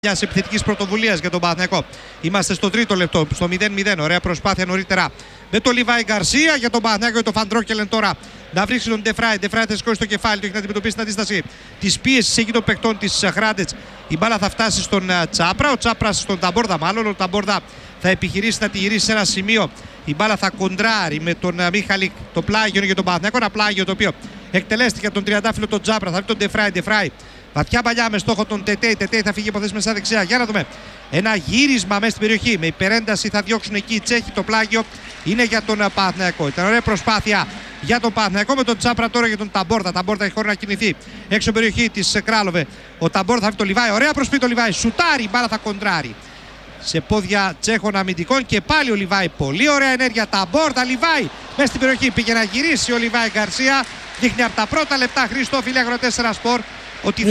Μια επιθετική πρωτοβουλία για τον Παναθηναϊκό. Είμαστε στο τρίτο λεπτό, στο 0-0. Ωραία προσπάθεια νωρίτερα με τον Λιβάη Γκαρσία για τον Παναθηναϊκό και τον Φαντρόκελεν τώρα να βρίσκει τον Ντεφράι. Ντεφράι θα σηκώσει το κεφάλι του, έχει να αντιμετωπίσει την αντίσταση τη πίεση εκεί των παικτών τη Χράντετς. Η μπάλα θα φτάσει στον Τσάπρα, ο Τσάπρα στον Ταμπόρδα. Μάλλον ο Ταμπόρδα θα επιχειρήσει να τη γυρίσει σε ένα σημείο. Η μπάλα θα κοντράρει με τον Μίχαλικ. Το πλάγιο για τον Παναθηναϊκό. Ένα πλάγιο το οποίο εκτελέστηκε από τον τριαντάφυλλο τον Τσάπρα. Θα βρει τον Ντεφράι. Ντεφράι. Βαθιά παλιά με στόχο τον Τετέι. Τετέι θα φύγει υποθέσει μέσα δεξιά. Για να δούμε. Ένα γύρισμα μέσα στην περιοχή. Με υπερένταση θα διώξουν εκεί οι Τσέχοι. Το πλάγιο είναι για τον Παναθηναϊκό. Ήταν ωραία προσπάθεια για τον Παναθηναϊκό με τον Τσάπρα τώρα για τον Ταμπόρδα. Ταμπόρδα έχει χώρο να κινηθεί. Έξω περιοχή τη Κράλοβε. Ο Ταμπόρδα θα βρει το Λιβάη. Ωραία προσπίει το Λιβάη. Σουτάρει. Μπάλα θα κοντράρει. Σε πόδια Τσέχων αμυντικών και πάλι ο Λιβάη. Πολύ ωραία ενέργεια. Ταμπόρδα, Λιβάη μέσα στην περιοχή. Πήγε να γυρίσει ο Λιβάη Γκαρσία. Δείχνει από τα πρώτα λεπτά Χρήστο Φιλέγρο 4 Σπορ ότι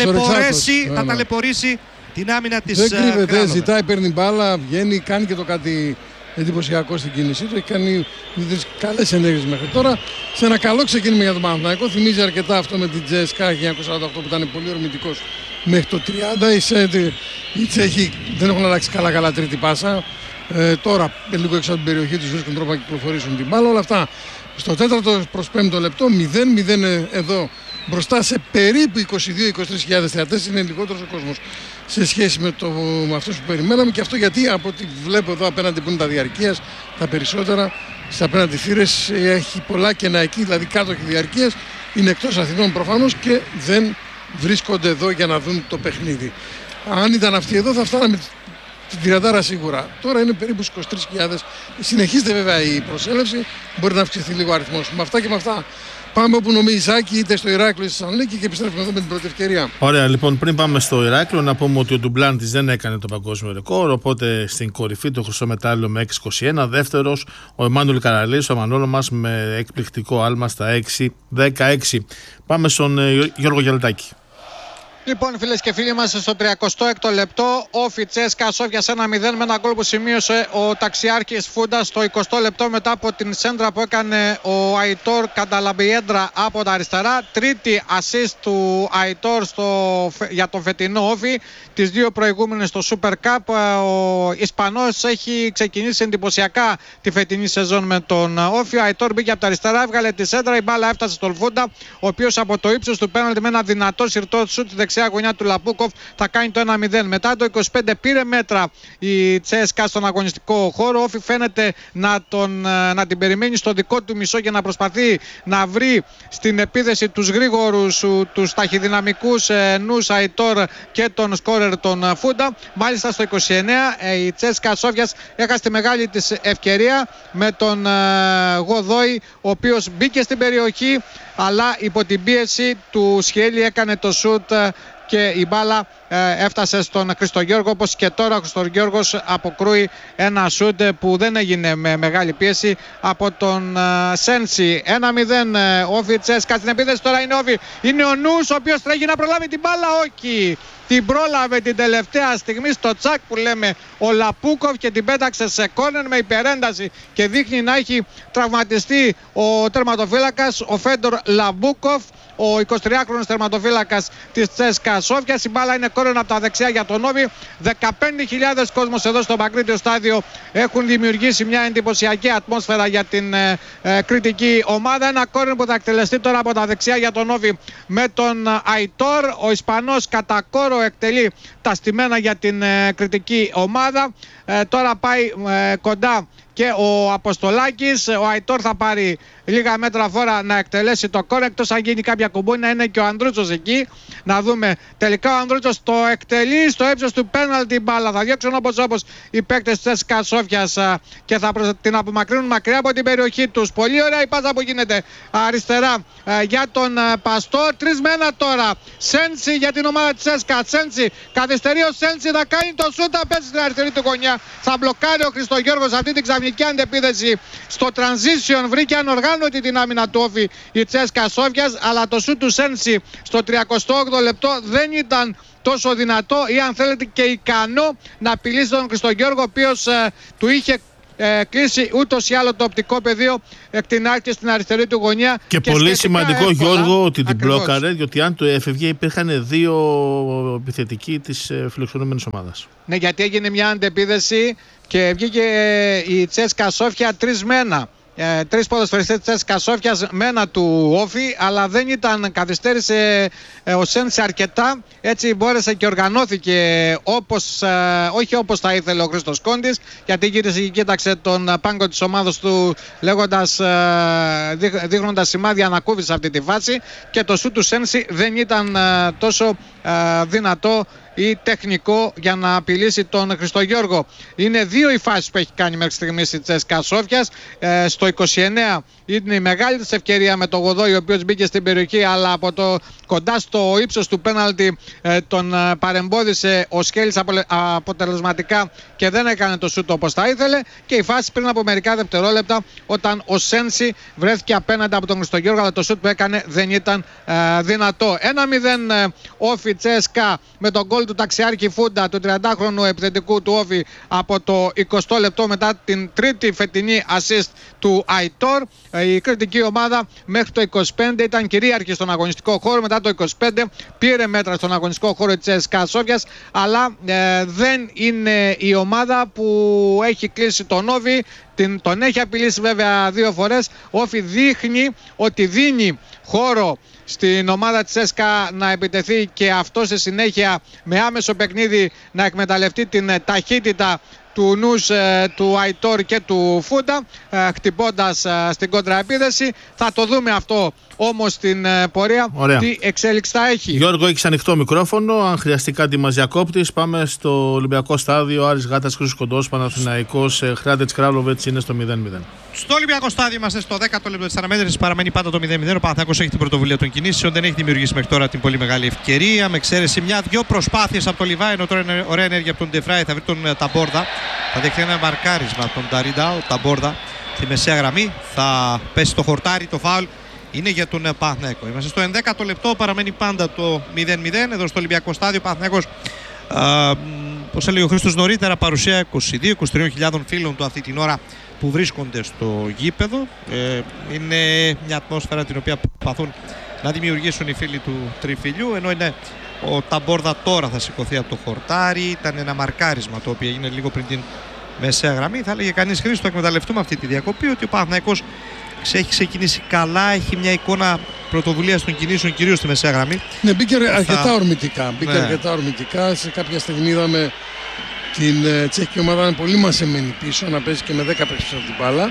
θα ταλαιπωρήσει την άμυνα της Κράλοβε. Δεν κρύβεται, ζητάει, παίρνει μπάλα, βγαίνει, κάνει και το κάτι εντυπωσιακό στην κίνησή του. Έχει κάνει καλές ενέργειες μέχρι τώρα. Σε ένα καλό ξεκίνημα για τον Παναθηναϊκό. Θυμίζει αρκετά αυτό με την Τζέσκα 1948 που ήταν πολύ ορμητικός μέχρι το 30. Οι Τσέχοι δεν έχουν αλλάξει καλά τρίτη πάσα. Τώρα λίγο έξω από την περιοχή τους βρίσκουν τρόπο να κυκλοφορήσουν την μπάλα. Όλα αυτά στο 4ο προς 5ο λεπτό. 0-0 εδώ. Μπροστά σε περίπου 22-23 θεατές, είναι λιγότερος ο κόσμος σε σχέση με αυτούς που περιμέναμε, και αυτό γιατί από ό,τι βλέπω εδώ απέναντι που είναι τα διαρκείας, τα περισσότερα στις απέναντι θύρες έχει πολλά κενά εκεί, δηλαδή κάτω έχει διαρκείας, είναι εκτός Αθηνών προφανώς και δεν βρίσκονται εδώ για να δουν το παιχνίδι. Αν ήταν αυτοί εδώ θα φτάναμε την τριαντάρα σίγουρα. Τώρα είναι περίπου 23.000. Συνεχίζεται βέβαια η προσέλευση, μπορεί να αυξηθεί λίγο ο αριθμός. Με αυτά και με αυτά πάμε όπου νομίζει Άκη, είτε στο Ηράκλειο στη Θεσσαλονίκη, και επιστρέφουμε εδώ με την πρώτη ευκαιρία. Ωραία, λοιπόν, πριν πάμε στο Ηράκλειο, να πούμε ότι ο Ντουμπλάντης δεν έκανε το παγκόσμιο ρεκόρ. Οπότε στην κορυφή το χρυσό μετάλλιο με 6.21. Δεύτερος ο Εμμάνουελ Καραλής, ο Μανόλο μας, με εκπληκτικό άλμα στα 6.16. Πάμε στον Γιώργο Γιαλτάκη. Λοιπόν, φίλες και φίλοι, είμαστε στο 36ο λεπτό. Όφι Τσέσκα Σόφια 1-0 με ένα γκολ που σημείωσε ο ταξιάρχης Φούντα στο 20ο λεπτό μετά από την σέντρα που έκανε ο Αϊτόρ Κανταλαμπιέντρα από τα αριστερά. Τρίτη assist του Αϊτόρ για το φετινό Όφι. Τις δύο προηγούμενες στο Super Cup. Ο Ισπανός έχει ξεκινήσει εντυπωσιακά τη φετινή σεζόν με τον Όφι. Ο Αϊτόρ μπήκε από τα αριστερά, έβγαλε τη σέντρα, η μπάλα έφτασε στον Φούντα, ο οποίος από το ύψος του πέναλτι με ένα δυνατό συρτό σουτ δεξιά γωνιά του Λαπούκοφ θα κάνει το 1-0. Μετά το 25 πήρε μέτρα η Τσέσκα στον αγωνιστικό χώρο. Ο Όφι φαίνεται να την περιμένει στο δικό του μισό και να προσπαθεί να βρει στην επίδεση τους γρήγορους, τους ταχυδυναμικούς νους Αϊτόρ και τον σκόρερ τον Φούντα. Μάλιστα στο 29 η Τσέσκα Σόφιας έχασε τη μεγάλη της ευκαιρία με τον Γοδόη, ο οποίος μπήκε στην περιοχή, αλλά υπό την πίεση του Σχέλη έκανε το σουτ και η μπάλα έφτασε στον Χριστογιώργο, όπως και τώρα ο Χριστογιώργος αποκρούει ένα σουτ που δεν έγινε με μεγάλη πίεση από τον Σένσι. 1-0 Όφι Τσέσκα στην επίθεση. Τώρα είναι Όφι, είναι ο Νους ο οποίος τρέχει να προλάβει την μπάλα, όχι, την πρόλαβε την τελευταία στιγμή στο τσακ που λέμε ο Λαπούκοφ και την πέταξε σε κόρνερ με υπερένταση και δείχνει να έχει τραυματιστεί ο τερματοφύλακας ο Φέντορ Λαμπούκοφ, ο 23χρονος τερματοφύλακας της Τσέσκα Σόφιας. Η μπάλα είναι κόρνερ από τα δεξιά για τον Όφι. 15.000 κόσμος εδώ στο Παγκρίτιο στάδιο έχουν δημιουργήσει μια εντυπωσιακή ατμόσφαιρα για την κριτική ομάδα. Ένα κόρνερ που θα εκτελεστεί τώρα από τα δεξιά για τον Όφι με τον Αϊτόρ. Ο Ισπανός κατά κόρο εκτελεί τα στημένα για την κριτική ομάδα. Τώρα πάει κοντά και ο Αποστολάκης. Ο Αϊτόρ θα πάρει λίγα μέτρα φόρα να εκτελέσει το κόρνερ, εκτός αν γίνει κάποια κουμπού να είναι και ο Ανδρούτσος εκεί. Να δούμε. Τελικά ο Ανδρούτσος το εκτελεί στο ύψος του πέναλτι μπάλα. Θα διώξουν όπως οι παίκτες της Τσέσκα Σόφιας και θα την απομακρύνουν μακριά από την περιοχή τους. Πολύ ωραία η πάσα που γίνεται αριστερά για τον Παστόρ. 3-1 τώρα. Σένσι για την ομάδα της Τσέσκα. Σένσι, καθυστερεί ο Σένσι, θα κάνει το σούτα, πέσει στην αριστερή του γωνιά. Θα μπλοκάρει ο Χριστογιώργος αυτή την ξαφνική αντεπίθεση. Στο transition βρήκε ανοργάνωτη την άμυνα του Όφι η Τσέσκα Σόφιας, αλλά το σούτ του Σένσι στο 38ο λεπτό δεν ήταν τόσο δυνατό ή αν θέλετε και ικανό να απειλήσει τον Χριστογιώργο, ο οποίος του είχε κλείσει ούτως ή άλλο το οπτικό πεδίο Κτηνάρχη στην αριστερή του γωνία. Και πολύ σημαντικό, εύκολα, Γιώργο, ότι την ακριβώς μπλόκαρε, διότι αν το έφευγε υπήρχαν 2 επιθετικοί της φιλοξενούμενης ομάδας. Ναι, γιατί έγινε μια αντεπίδεση και βγήκε η Τσέσκα Σόφια 3 με 1. 3 ποδοσφαιριστές της Τσέσκα Σόφιας με 1 του Όφη, αλλά δεν ήταν, καθυστέρησε ο Σένση αρκετά, έτσι μπόρεσε και οργανώθηκε όχι όπως θα ήθελε ο Χρήστος Κόντης, γιατί γύρισε και κοίταξε τον πάγκο της ομάδας του δείχνοντας σημάδια ανακούφιση σε αυτή τη φάση, και το σούτ του Σένση δεν ήταν τόσο δυνατό ή τεχνικό για να απειλήσει τον Χριστογιώργο. Είναι 2 οι φάσεις που έχει κάνει μέχρι στιγμής η Τσέσκα Σόφιας. Στο 29 είναι η μεγάλη της ευκαιρία με το Γοδόη, ο οποίος μπήκε στην περιοχή, αλλά από το κοντά στο ύψος του πέναλτι τον παρεμπόδισε ο Σκέλης αποτελεσματικά και δεν έκανε το σούτ όπως θα ήθελε. Και η φάση πριν από μερικά δευτερόλεπτα, όταν ο Σένση βρέθηκε απέναντι από τον Χριστογιώργο, αλλά το σούτ που έκανε δεν ήταν δυνατό. 1-0 Όφι Τσέσκα με τον γκολ του Ταξιάρχη Φούντα, του 30χρονου επιθετικού του Όφι, από το 20 λεπτό μετά την τρίτη φετινή assist του Αϊτόρ. Η κριτική ομάδα μέχρι το 25 ήταν κυρίαρχη στον αγωνιστικό χώρο. Μετά το 25 πήρε μέτρα στον αγωνιστικό χώρο της ЦΣΚΑ Σόφιας, αλλά δεν είναι η ομάδα που έχει κλείσει τον Όφι. Τον έχει απειλήσει βέβαια 2 φορές. Ο Όφι δείχνει ότι δίνει χώρο στην ομάδα της ЦΣΚΑ να επιτεθεί, και αυτό σε συνέχεια με άμεσο παιχνίδι να εκμεταλλευτεί την ταχύτητα του νους του Αϊτόρ και του Φούντα, χτυπώντας στην κοντραεπίδεση. Θα το δούμε αυτό όμως στην πορεία. Ωραία. Τι εξέλιξη θα έχει. Γιώργο, έχεις ανοιχτό μικρόφωνο. Αν χρειαστεί κάτι μας διακόπτεις, πάμε στο Ολυμπιακό Στάδιο. Άρης Γάτας, Χρήστος Κοντός, Παναθηναϊκός Χράντετς Κράλοβετς είναι στο 0-0. Στο Ολυμπιακό Στάδιο είμαστε στο 10ο λεπτό της αναμέτρησης. Παραμένει πάντα το 0-0. Ο Παναθηναϊκός έχει την πρωτοβουλία των κινήσεων. Δεν έχει δημιουργήσει μέχρι τώρα την πολύ μεγάλη ευκαιρία. Με εξαίρεση 1-2 προσπάθειες από το Λιβάη. Ενώ τώρα είναι ωραία ενέργεια από τον Ντεφράι. Θα βρει τον Ταμπόρδα. Θα δεχτεί ένα μαρκάρισμα από τον Ταρίντα. Ο Ταμπόρδα στη μεσαία γραμμή. Θα πέσει το χορτάρι. Το φάουλ είναι για τον Παναθηναϊκό. Είμαστε στο 11ο λεπτό. Παραμένει πάντα το 0-0. Εδώ στο Ολυμπιακό Στάδιο. Ο Παναθηναϊκός, όπως έλεγε ο Χρήστος νωρίτερα, παρουσία 22-23.000 φίλων του αυτή την ώρα που βρίσκονται στο γήπεδο. Είναι μια ατμόσφαιρα την οποία προσπαθούν να δημιουργήσουν οι φίλοι του Τριφυλιού, ενώ είναι ο Ταμπόρδα τώρα θα σηκωθεί από το χορτάρι. Ήταν ένα μαρκάρισμα το οποίο έγινε λίγο πριν την μεσαία γραμμή. Θα έλεγε κανείς, Χρήστο, εκμεταλλευτούμε αυτή τη διακοπή, ότι ο Παναθηναϊκός έχει ξεκινήσει καλά, έχει μια εικόνα πρωτοβουλία των κινήσεων, κυρίως στη μεσαία γραμμή. Ναι, μπήκε αρκετά ορμητικά. Σε κάποια στιγμή είδαμε την τσέχικη ομάδα να είναι πολύ μαζεμένη πίσω, να παίζει και με 10 παίκτες από την μπάλα.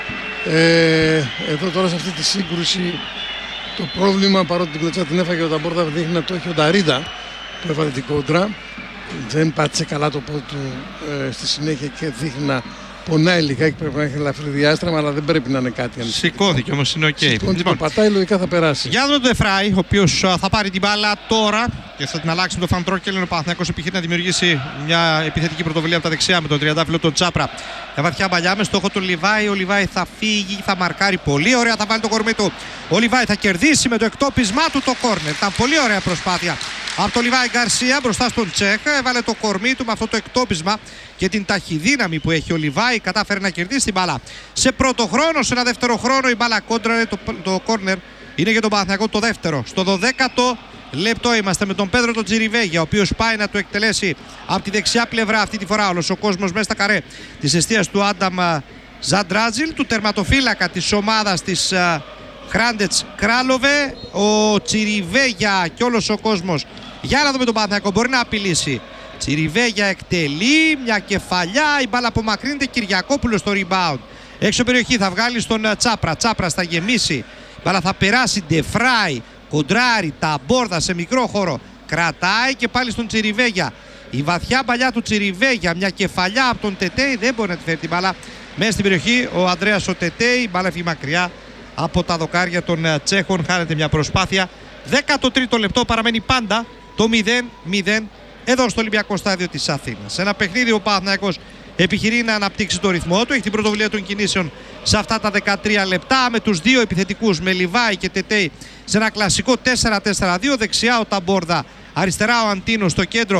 Εδώ τώρα σε αυτή τη σύγκρουση το πρόβλημα, παρότι την κλωτσά την έφαγε ο Ταμπόρδα, δείχνει να το έχει ο Νταρίντα που έβαλε την κόντρα. Δεν πάτησε καλά το πόδι του στη συνέχεια και δείχνει να πονάει λιγάκι. Πρέπει να έχει ελαφρύ διάστρεμα, αλλά δεν πρέπει να είναι κάτι. Σηκώθηκε όμως, είναι οκ. Λοιπόν, το πατάει, λογικά θα περάσει. Για τον Ντεφράι, ο οποίος θα πάρει την μπάλα τώρα και θα την αλλάξει με τον Φαντρόκελ. Ο Παναθηναϊκός επιχειρεί να δημιουργήσει μια επιθετική πρωτοβουλία από τα δεξιά με τον 30φίλο τον Τσάπρα. Για βαθιά παλιά με στόχο τον Λιβάη. Ο Λιβάη θα φύγει, θα μαρκάρει πολύ ωραία, θα βάλει το κορμί του. Ο Λιβάη θα κερδίσει με το εκτόπισμά του το κόρνερ. Ήταν πολύ ωραία προσπάθεια από τον Λιβάη Γκαρσία μπροστά στον Τσέχα. Έβαλε το κορμί του με αυτό το εκτόπισμα και την ταχυδύναμη που έχει ο Λιβάη. Κατάφερε να κερδίσει την μπάλα σε πρώτο χρόνο. Σε ένα δεύτερο χρόνο η μπάλα κόντραρε. Το κόρνερ είναι για τον Παναθηναϊκό το δεύτερο. Στο 12ο λεπτό είμαστε με τον Πέδρο τον Τζιριβέγια, ο οποίος πάει να το εκτελέσει από τη δεξιά πλευρά. Αυτή τη φορά όλος ο κόσμος μέσα στα καρέ της εστίας του Άνταμ Ζαντράζιλ, του τερματοφύλακα της ομάδας της Χράντετς Κράλοβε. Ο Τσιριβέγια και όλος ο κόσμος, για να δούμε τον Παναθηναϊκό, μπορεί να απειλήσει. Τσιριβέγια εκτελεί μια κεφαλιά, η μπάλα απομακρύνεται. Κυριακόπουλος στο rebound. Έξω περιοχή θα βγάλει στον Τσάπρα. Τσάπρα θα γεμίσει. Η μπάλα θα περάσει. Ντεφράι, κοντράρι, Ταμπόρδα σε μικρό χώρο. Κρατάει και πάλι στον Τσιριβέγια. Η βαθιά παλιά του Τσιριβέγια, μια κεφαλιά από τον Τετέι, δεν μπορεί να τη φέρει την μπάλα μέσα στην περιοχή. Ο Ανδρέας ο Τετέι, η μπάλα φύγει μακριά από τα δοκάρια των Τσέχων. Χάνεται μια προσπάθεια. 13ο λεπτό, παραμένει πάντα το 0-0 εδώ στο Ολυμπιακό Στάδιο της Αθήνας. Ένα παιχνίδι ο Παναθηναϊκός επιχειρεί να αναπτύξει το ρυθμό του. Έχει την πρωτοβουλία των κινήσεων σε αυτά τα 13 λεπτά με τους δύο επιθετικούς, με Λιβάη και Τετέι, σε ένα κλασικό 4-4-2. Δεξιά ο Ταμπόρδα, αριστερά ο Αντίνο, στο κέντρο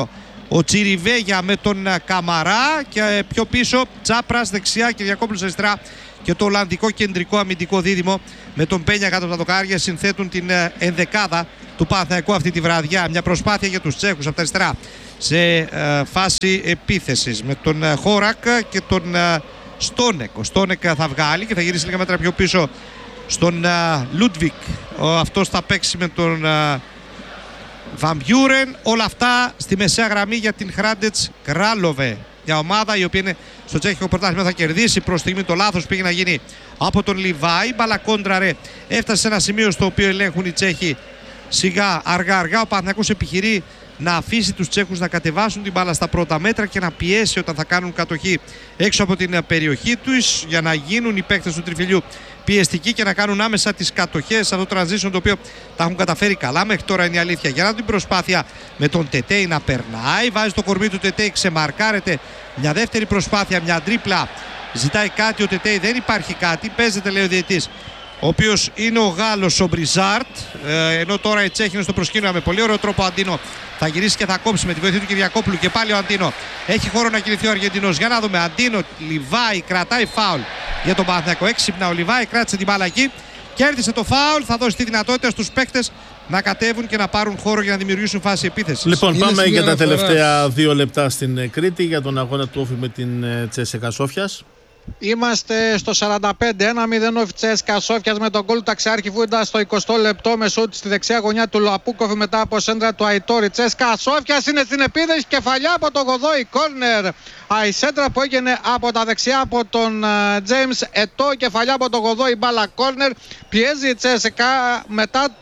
ο Τσιριβέγια με τον Καμαρά και πιο πίσω Τσάπρας δεξιά, Κυριακόπουλος αριστερά και το Ολλανδικό κεντρικό αμυντικό δίδυμο με τον Πένια κάτω από τα δοκάρια συνθέτουν την ενδεκάδα του Παναθηναϊκού αυτή τη βραδιά. Μια προσπάθεια για τους Τσέχους από τα αριστερά σε φάση επίθεσης με τον Χόρακ και τον Στόνεκ. Ο Στόνεκ θα βγάλει και θα γυρίσει λίγα μέτρα πιο πίσω στον Λούντβικ. Αυτός θα παίξει με τον Βαμπιούρεν. Όλα αυτά στη μεσαία γραμμή για την Χράντετς Κράλοβε. Μια ομάδα η οποία είναι στο τσέχικο πρωτάθλημα, θα κερδίσει. Προς στιγμή το λάθος πήγε να γίνει από τον Λιβάη. Μπαλακόντρα ρε έφτασε σε ένα σημείο στο οποίο ελέγχουν οι Τσέχοι σιγά αργά. Ο Παναθηναϊκός επιχειρεί να αφήσει τους Τσέχους να κατεβάσουν την μπάλα στα πρώτα μέτρα και να πιέσει όταν θα κάνουν κατοχή έξω από την περιοχή τους, για να γίνουν οι παίκτες του τριφυλιού πιεστικοί και να κάνουν άμεσα τις κατοχές. Αυτό το transition το οποίο τα έχουν καταφέρει καλά μέχρι τώρα, είναι η αλήθεια. Για να την προσπάθεια με τον Τετέι να περνάει, βάζει το κορμί του Τετέι, ξεμαρκάρεται. Μια δεύτερη προσπάθεια, μια τρίπλα. Ζητάει κάτι ο Τετέι, δεν υπάρχει κάτι. Παίζεται, λέει ο διαιτητής, ο οποίος είναι ο Γάλλος ο Μπριζάρτ, ενώ τώρα η Τσέχη είναι στο προσκήνιο με πολύ ωραίο τρόπο. Ο Αντίνο θα γυρίσει και θα κόψει με τη βοήθεια του Κυριακόπουλου και πάλι ο Αντίνο έχει χώρο να κινηθεί ο Αργεντινός. Για να δούμε, Αντίνο, Λιβάη, κρατάει φάουλ για τον Παναθηναϊκό. Έξυπνα ο Λιβάη, κράτησε την μπάλα εκεί, κέρδισε το φάουλ, θα δώσει τη δυνατότητα στους παίκτες να κατέβουν και να πάρουν χώρο για να δημιουργήσουν φάση επίθεσης. Λοιπόν, πάμε για τα τελευταία 2 λεπτά στην Κρήτη για τον αγώνα του Όφη με την CSKA Σόφιας. Είμαστε στο 45-1-0 Όφη CSKA Σόφιας με τον γκολ του Ταξιάρχη Φούντα στο 20 λεπτό με σούτ στη δεξιά γωνιά του Λαπούκοφ μετά από σέντρα του Αϊτόρη. CSKA Σόφιας είναι στην επίδεση, κεφαλιά από τον Γοδόη, κόρνερ. Η σέντρα που έγινε από τα δεξιά από τον James Ετώ, κεφαλιά από τον Γοδόη, μπάλα κόρνερ. Πιέζει η CSKA μετά το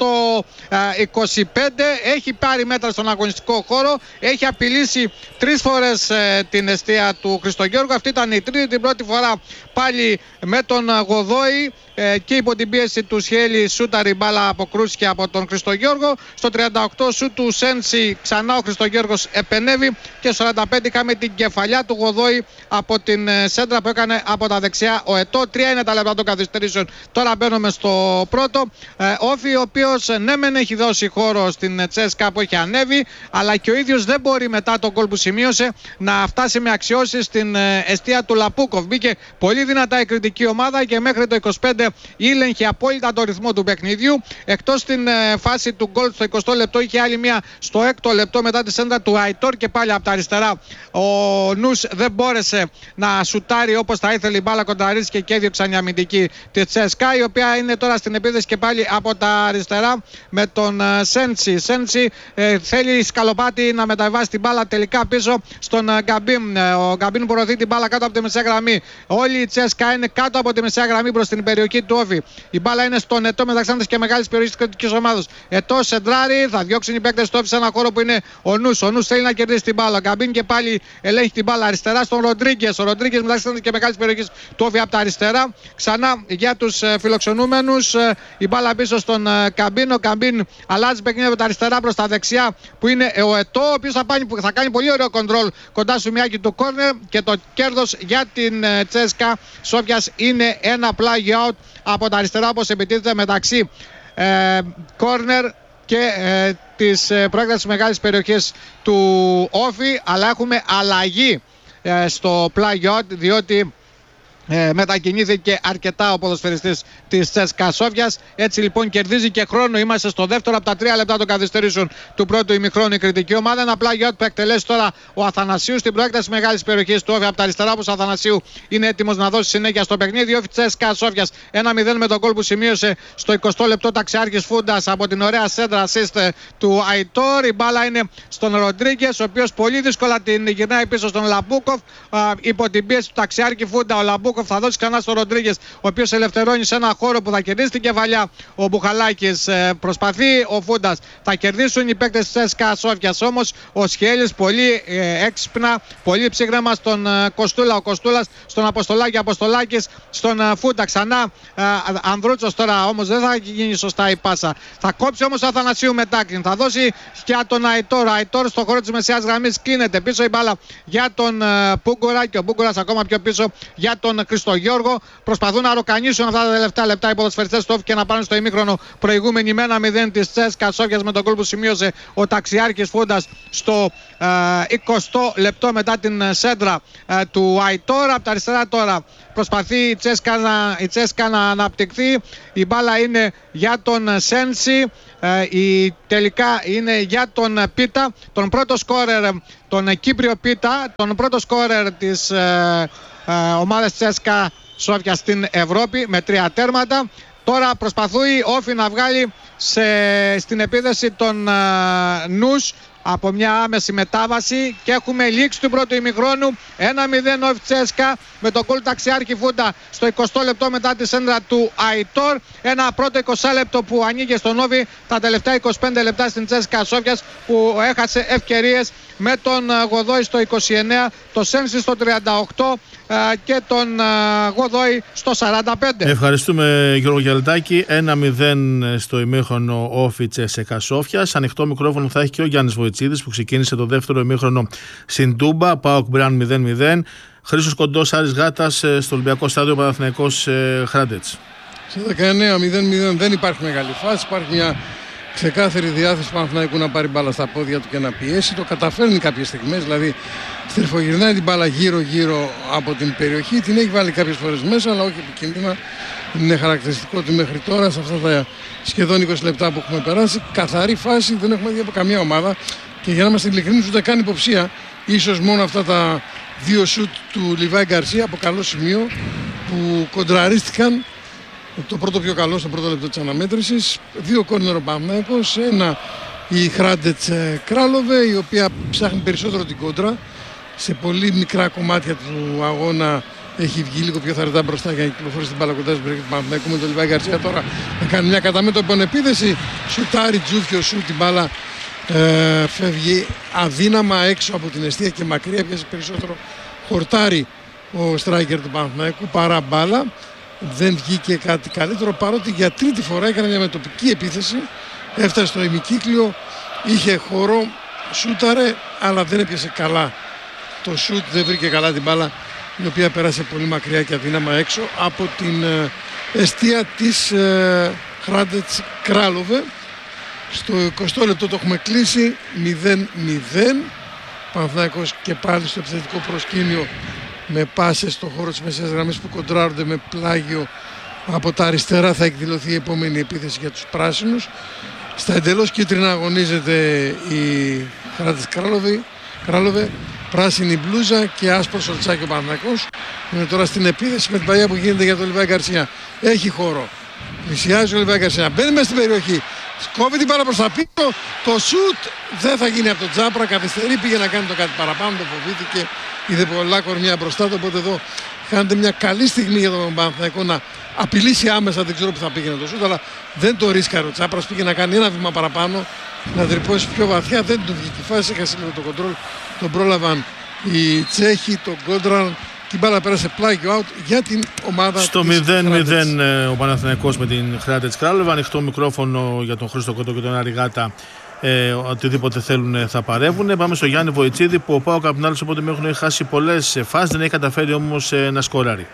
25, έχει πάρει μέτρα στον αγωνιστικό χώρο, έχει απειλήσει 3 φορές την εστία του Χριστογιώργου. Αυτή ήταν η τρίτη, την πρώτη φορά πάλι με τον Γοδόη και υπό την πίεση του Σιέλη σούταρη μπάλα αποκρούστηκε από τον Χριστογιώργο. Στο 38 σου του Σένση ξανά ο Χριστογιώργος επενεύει και στο 45 είχαμε την κεφαλιά του Γοδόη από την σέντρα που έκανε από τα δεξιά ο Ετώ. 3 είναι τα λεπτά των καθυστερήσεων. Τώρα μπαίνουμε στο πρώτο. Όφη ο οποίος ναι μεν έχει δώσει χώρο στην CSKA που έχει ανέβει, αλλά και ο ίδιος δεν μπορεί μετά τον γκολ που σημείωσε να φτάσει με αξιώσεις στην εστία του Λαπούκοφ. Μπήκε πολύ δυνατά η κριτική ομάδα και μέχρι το 25 ήλεγχε απόλυτα το ρυθμό του παιχνιδιού. Εκτός στην φάση του γκολ στο 20 λεπτό, είχε άλλη μία στο 6ο λεπτό μετά τη σέντρα του Αϊτόρ και πάλι από τα αριστερά ο Νους δεν μπόρεσε να σουτάρει όπως θα ήθελε, η μπάλα κονταρίστηκε και έδιωξαν η αμυντική της CSKA, η οποία είναι τώρα στην επίθεση και πάλι από τα αριστερά με τον Σέντσι. Σέντσι θέλει σκαλοπάτι να μεταβάσει την μπάλα τελικά πίσω στον Γκαμπίν. Ο Γκαμπίν προωθεί την μπάλα κάτω από τη μεσαία γραμμή. Όλη η CSKA είναι κάτω από τη μεσαία γραμμή προς την περιοχή του Όφη. Η μπάλα είναι στον Ετώ μεταξύ και μεγάλης περιοχής της κρατικής ομάδας. Ετώ σεντράρει, θα διώξουν οι παίκτες του Όφη σε ένα χώρο που είναι ο Νους. Ο Νους θέλει να κερδίσει την μπάλα. Ο Γκαμπίν και πάλι ελέγχει την μπάλα αριστερά στον Ροντρίγκες. Ο Ροντρίγκες μεταξύ και μεγάλης περιοχής του Όφη από τα αριστερά. Ξανά για τους φιλοξενούμενους. Η μπάλα πίσω στον Καμπίν. Ο Καμπίν αλλάζει παιχνίδι από τα αριστερά προς τα δεξιά που είναι ο Ετώ, ο οποίος θα κάνει πολύ ωραίο κοντρόλ κοντά στο μιάκι του κόρνερ και το κέρδος για την CSKA Σόφιας είναι ένα πλάγιο out από τα αριστερά, όπως επιτίθεται μεταξύ κόρνερ και της προέκτασης μεγάλης περιοχής του Όφη, αλλά έχουμε αλλαγή στο πλάγιο out διότι μετακινήθηκε αρκετά ο ποδοσφαιριστής της CSKA Σόφιας. Έτσι λοιπόν κερδίζει και χρόνο. Είμαστε στο δεύτερο από τα 3 λεπτά των καθυστερήσεων του πρώτου ημιχρόνου η κριτική ομάδα. Ένα πλάγιο που εκτελέσει τώρα ο Αθανασίου στην προέκταση μεγάλης περιοχής του Όφη από τα αριστερά, όπως ο Αθανασίου είναι έτοιμος να δώσει συνέχεια στο παιχνίδι. Όφη CSKA Σόφιας 1-0 με τον γκολ που σημείωσε στο 20 λεπτό Ταξιάρχης Φούντας από την ωραία σέντρα assist του Αϊτόρ. Η μπάλα είναι στον Ροντρίγκες, ο οποίος πολύ δύσκολα την γυρνάει πίσω στον Λαμπούκοφ. Υπό την πίεση του Ταξιάρχη Φούντα ο Λαμπούκοφ θα δώσει ξανά στον Ροντρίγκες, ο οποίος ελευθερώνει σε ένα χώρο που θα κερδίσει την κεφαλιά. Ο Μπουχαλάκης προσπαθεί, ο Φούντας. Θα κερδίσουν οι παίκτες της CSKA Σόφιας όμως. Ο Σχέλης πολύ έξυπνα, πολύ ψύχρεμα στον Κοστούλα. Ο Κοστούλας στον Αποστολάκη, Αποστολάκης στον Φούντα. Ξανά Ανδρούτσος τώρα όμως δεν θα γίνει σωστά η πάσα. Θα κόψει όμως ο Αθανασίου μετάκριν. Θα δώσει για τον Αϊτόρ. Αϊτόρ στο χώρο της μεσαίας γραμμής κίνεται. Πίσω η μπάλα για τον Πούγκουρα και ο Πούγκουρας ακόμα πιο πίσω για τον Χριστογιώργο. Προσπαθούν να ροκανίσουν αυτά τα τελευταία λεπτά οι ποδοσφαιριστές του Όφη και να πάνε στο ημίχρονο προηγούμενη με 1-0 της CSKA Σόφιας με τον γκολ που σημείωσε ο Ταξιάρχης Φούντας στο 20 λεπτό μετά την σέντρα του Αϊτόρ. Από τα αριστερά τώρα προσπαθεί η CSKA να αναπτυχθεί. Η μπάλα είναι για τον Σένση. Τελικά είναι για τον Πίτα, τον πρώτο σκόρερ, τον Κύπριο Πίτα, τον πρώτο σκόρερ της ομάδας της CSKA Σόφια στην Ευρώπη με 3 τέρματα. Τώρα προσπαθούει Όφη να βγάλει στην επίδεση τον Νους από μια άμεση μετάβαση και έχουμε λήξη του πρώτου ημιχρόνου. 1-0 Όφη CSKA με τον γκολ Ταξιάρχη Φούντα στο 20 λεπτό μετά τη σέντρα του Αϊτόρ. Ένα πρώτο 20 λεπτό που ανοίγει στον Όφη τα τελευταία 25 λεπτά στην CSKA Σόφιας, που έχασε ευκαιρίες με τον Γοδόη στο 29, το Σένσι στο 38 και τον Γοδόη στο 45. Ευχαριστούμε Γιώργο Γιαλτάκη. 1-0 στο ημίχρονο Όφη CSKA Σόφιας. Ανοιχτό μικρόφωνο θα έχει και ο Γιάννης Βοητσίδης που ξεκίνησε το δεύτερο ημίχρονο στην Τούμπα. ΠΑΟΚ Μπραν 0-0. Χρήστος Κοντός, Άρης Γάτας στο Ολυμπιακό Στάδιο, Παναθηναϊκός Χράντετς. Στο 19-0-0 δεν υπάρχει μεγάλη φάση. Υπάρχει μια ξεκάθαρη διάθεση του Παναθηναϊκού να πάρει μπάλα στα πόδια του και να πιέσει. Το καταφέρνει κάποιες στιγμές, δηλαδή στριφογυρνάει την μπάλα γύρω-γύρω από την περιοχή. Την έχει βάλει κάποιες φορές μέσα, αλλά όχι επικίνδυνα. Είναι χαρακτηριστικό ότι μέχρι τώρα, σε αυτά τα σχεδόν 20 λεπτά που έχουμε περάσει, καθαρή φάση δεν έχουμε δει από καμία ομάδα. Και για να είμαστε ειλικρινείς, ούτε καν υποψία. Ίσως μόνο αυτά τα 2 σουτ του Λιβάη Γκαρσία από καλό σημείο που κοντραρίστηκαν. Το πρώτο πιο καλό στο πρώτο λεπτό της αναμέτρησης. 2 κόρνερ ο Παναθηναϊκός, ένα η Χράντετς Κράλοβε, η οποία ψάχνει περισσότερο την κόντρα. Σε πολύ μικρά κομμάτια του αγώνα έχει βγει λίγο πιο θαρετά μπροστά για να κυκλοφορήσει την μπάλα κοντά στην περιοχή του Παναθηναϊκού με τον Λιβάη Γκαρσία. Τώρα να κάνει μια καταμέτωπη επίδεση. Σουτάρει Τζούφιο σου, την μπάλα φεύγει αδύναμα έξω από την εστία και μακριά. Πιάσει περισσότερο χορτάρει ο στράικερ του Παναθηναϊκού παρά μπάλα. Δεν βγήκε κάτι καλύτερο, παρότι για τρίτη φορά έκανε μια μετοπική επίθεση. Έφτασε στο ημικύκλιο, είχε χώρο, σούταρε, αλλά δεν έπιασε καλά το σούτ, δεν βρήκε καλά την μπάλα, η οποία πέρασε πολύ μακριά και αδύναμα έξω από την εστία της Χράντετς Κράλοβε. Στο 20 λεπτό το έχουμε κλείσει, 0-0. Παναθηναϊκός και πάλι στο επιθετικό προσκήνιο με πάσες στο χώρο της μεσαίας γραμμής που κοντράρονται με πλάγιο από τα αριστερά. Θα εκδηλωθεί η επόμενη επίθεση για τους πράσινους. Στα εντελώς κίτρινα αγωνίζεται η Χράντετς Κράλοβε, πράσινη μπλούζα και άσπρο σορτσάκι ο Παναθηναϊκός. Είναι τώρα στην επίθεση με την παλιά που γίνεται για τον Λιβάη Γκαρσία. Έχει χώρο. Πλησιάζει ο Λιβάη Γκαρσία. Μπαίνει μέσα στην περιοχή. Σκόβει την μπάλα προς τα πίσω. Το σουτ δεν θα γίνει από τον Τζάπρα. Καθυστερεί, πήγε να κάνει το κάτι παραπάνω. Το φοβήθηκε. Είδε πολλά κορμιά μπροστά του. Οπότε εδώ χάνεται μια καλή στιγμή για τον Παναθηναϊκό να απειλήσει άμεσα. Δεν ξέρω που θα πήγαινε το σουτ, αλλά δεν το ρίσκαρε ο Τζάπρας. Πήγε να κάνει ένα βήμα παραπάνω, να τρυπώσει πιο βαθιά. Δεν του βγήκε η φάση. Έχασε λίγο το κοντρόλ. Τον πρόλαβαν οι Τσέχοι, τον κόντραν. Την μπάλα πέρασε πλάγιο out για την ομάδα. Στο 0-0 ο Παναθηναϊκός με την Χράντετς Κράλοβε. Ανοιχτό μικρόφωνο για τον Χρήστο Κοντό και τον Άρη Γάτα. Οτιδήποτε θέλουν θα παρεύουν. Πάμε στο Γιάννη Βοητσίδη που ο ΠΑΟΚ απ' την άλλη οπότε έχουν χάσει πολλές φάσεις, δεν έχει καταφέρει όμως να σκοράρει.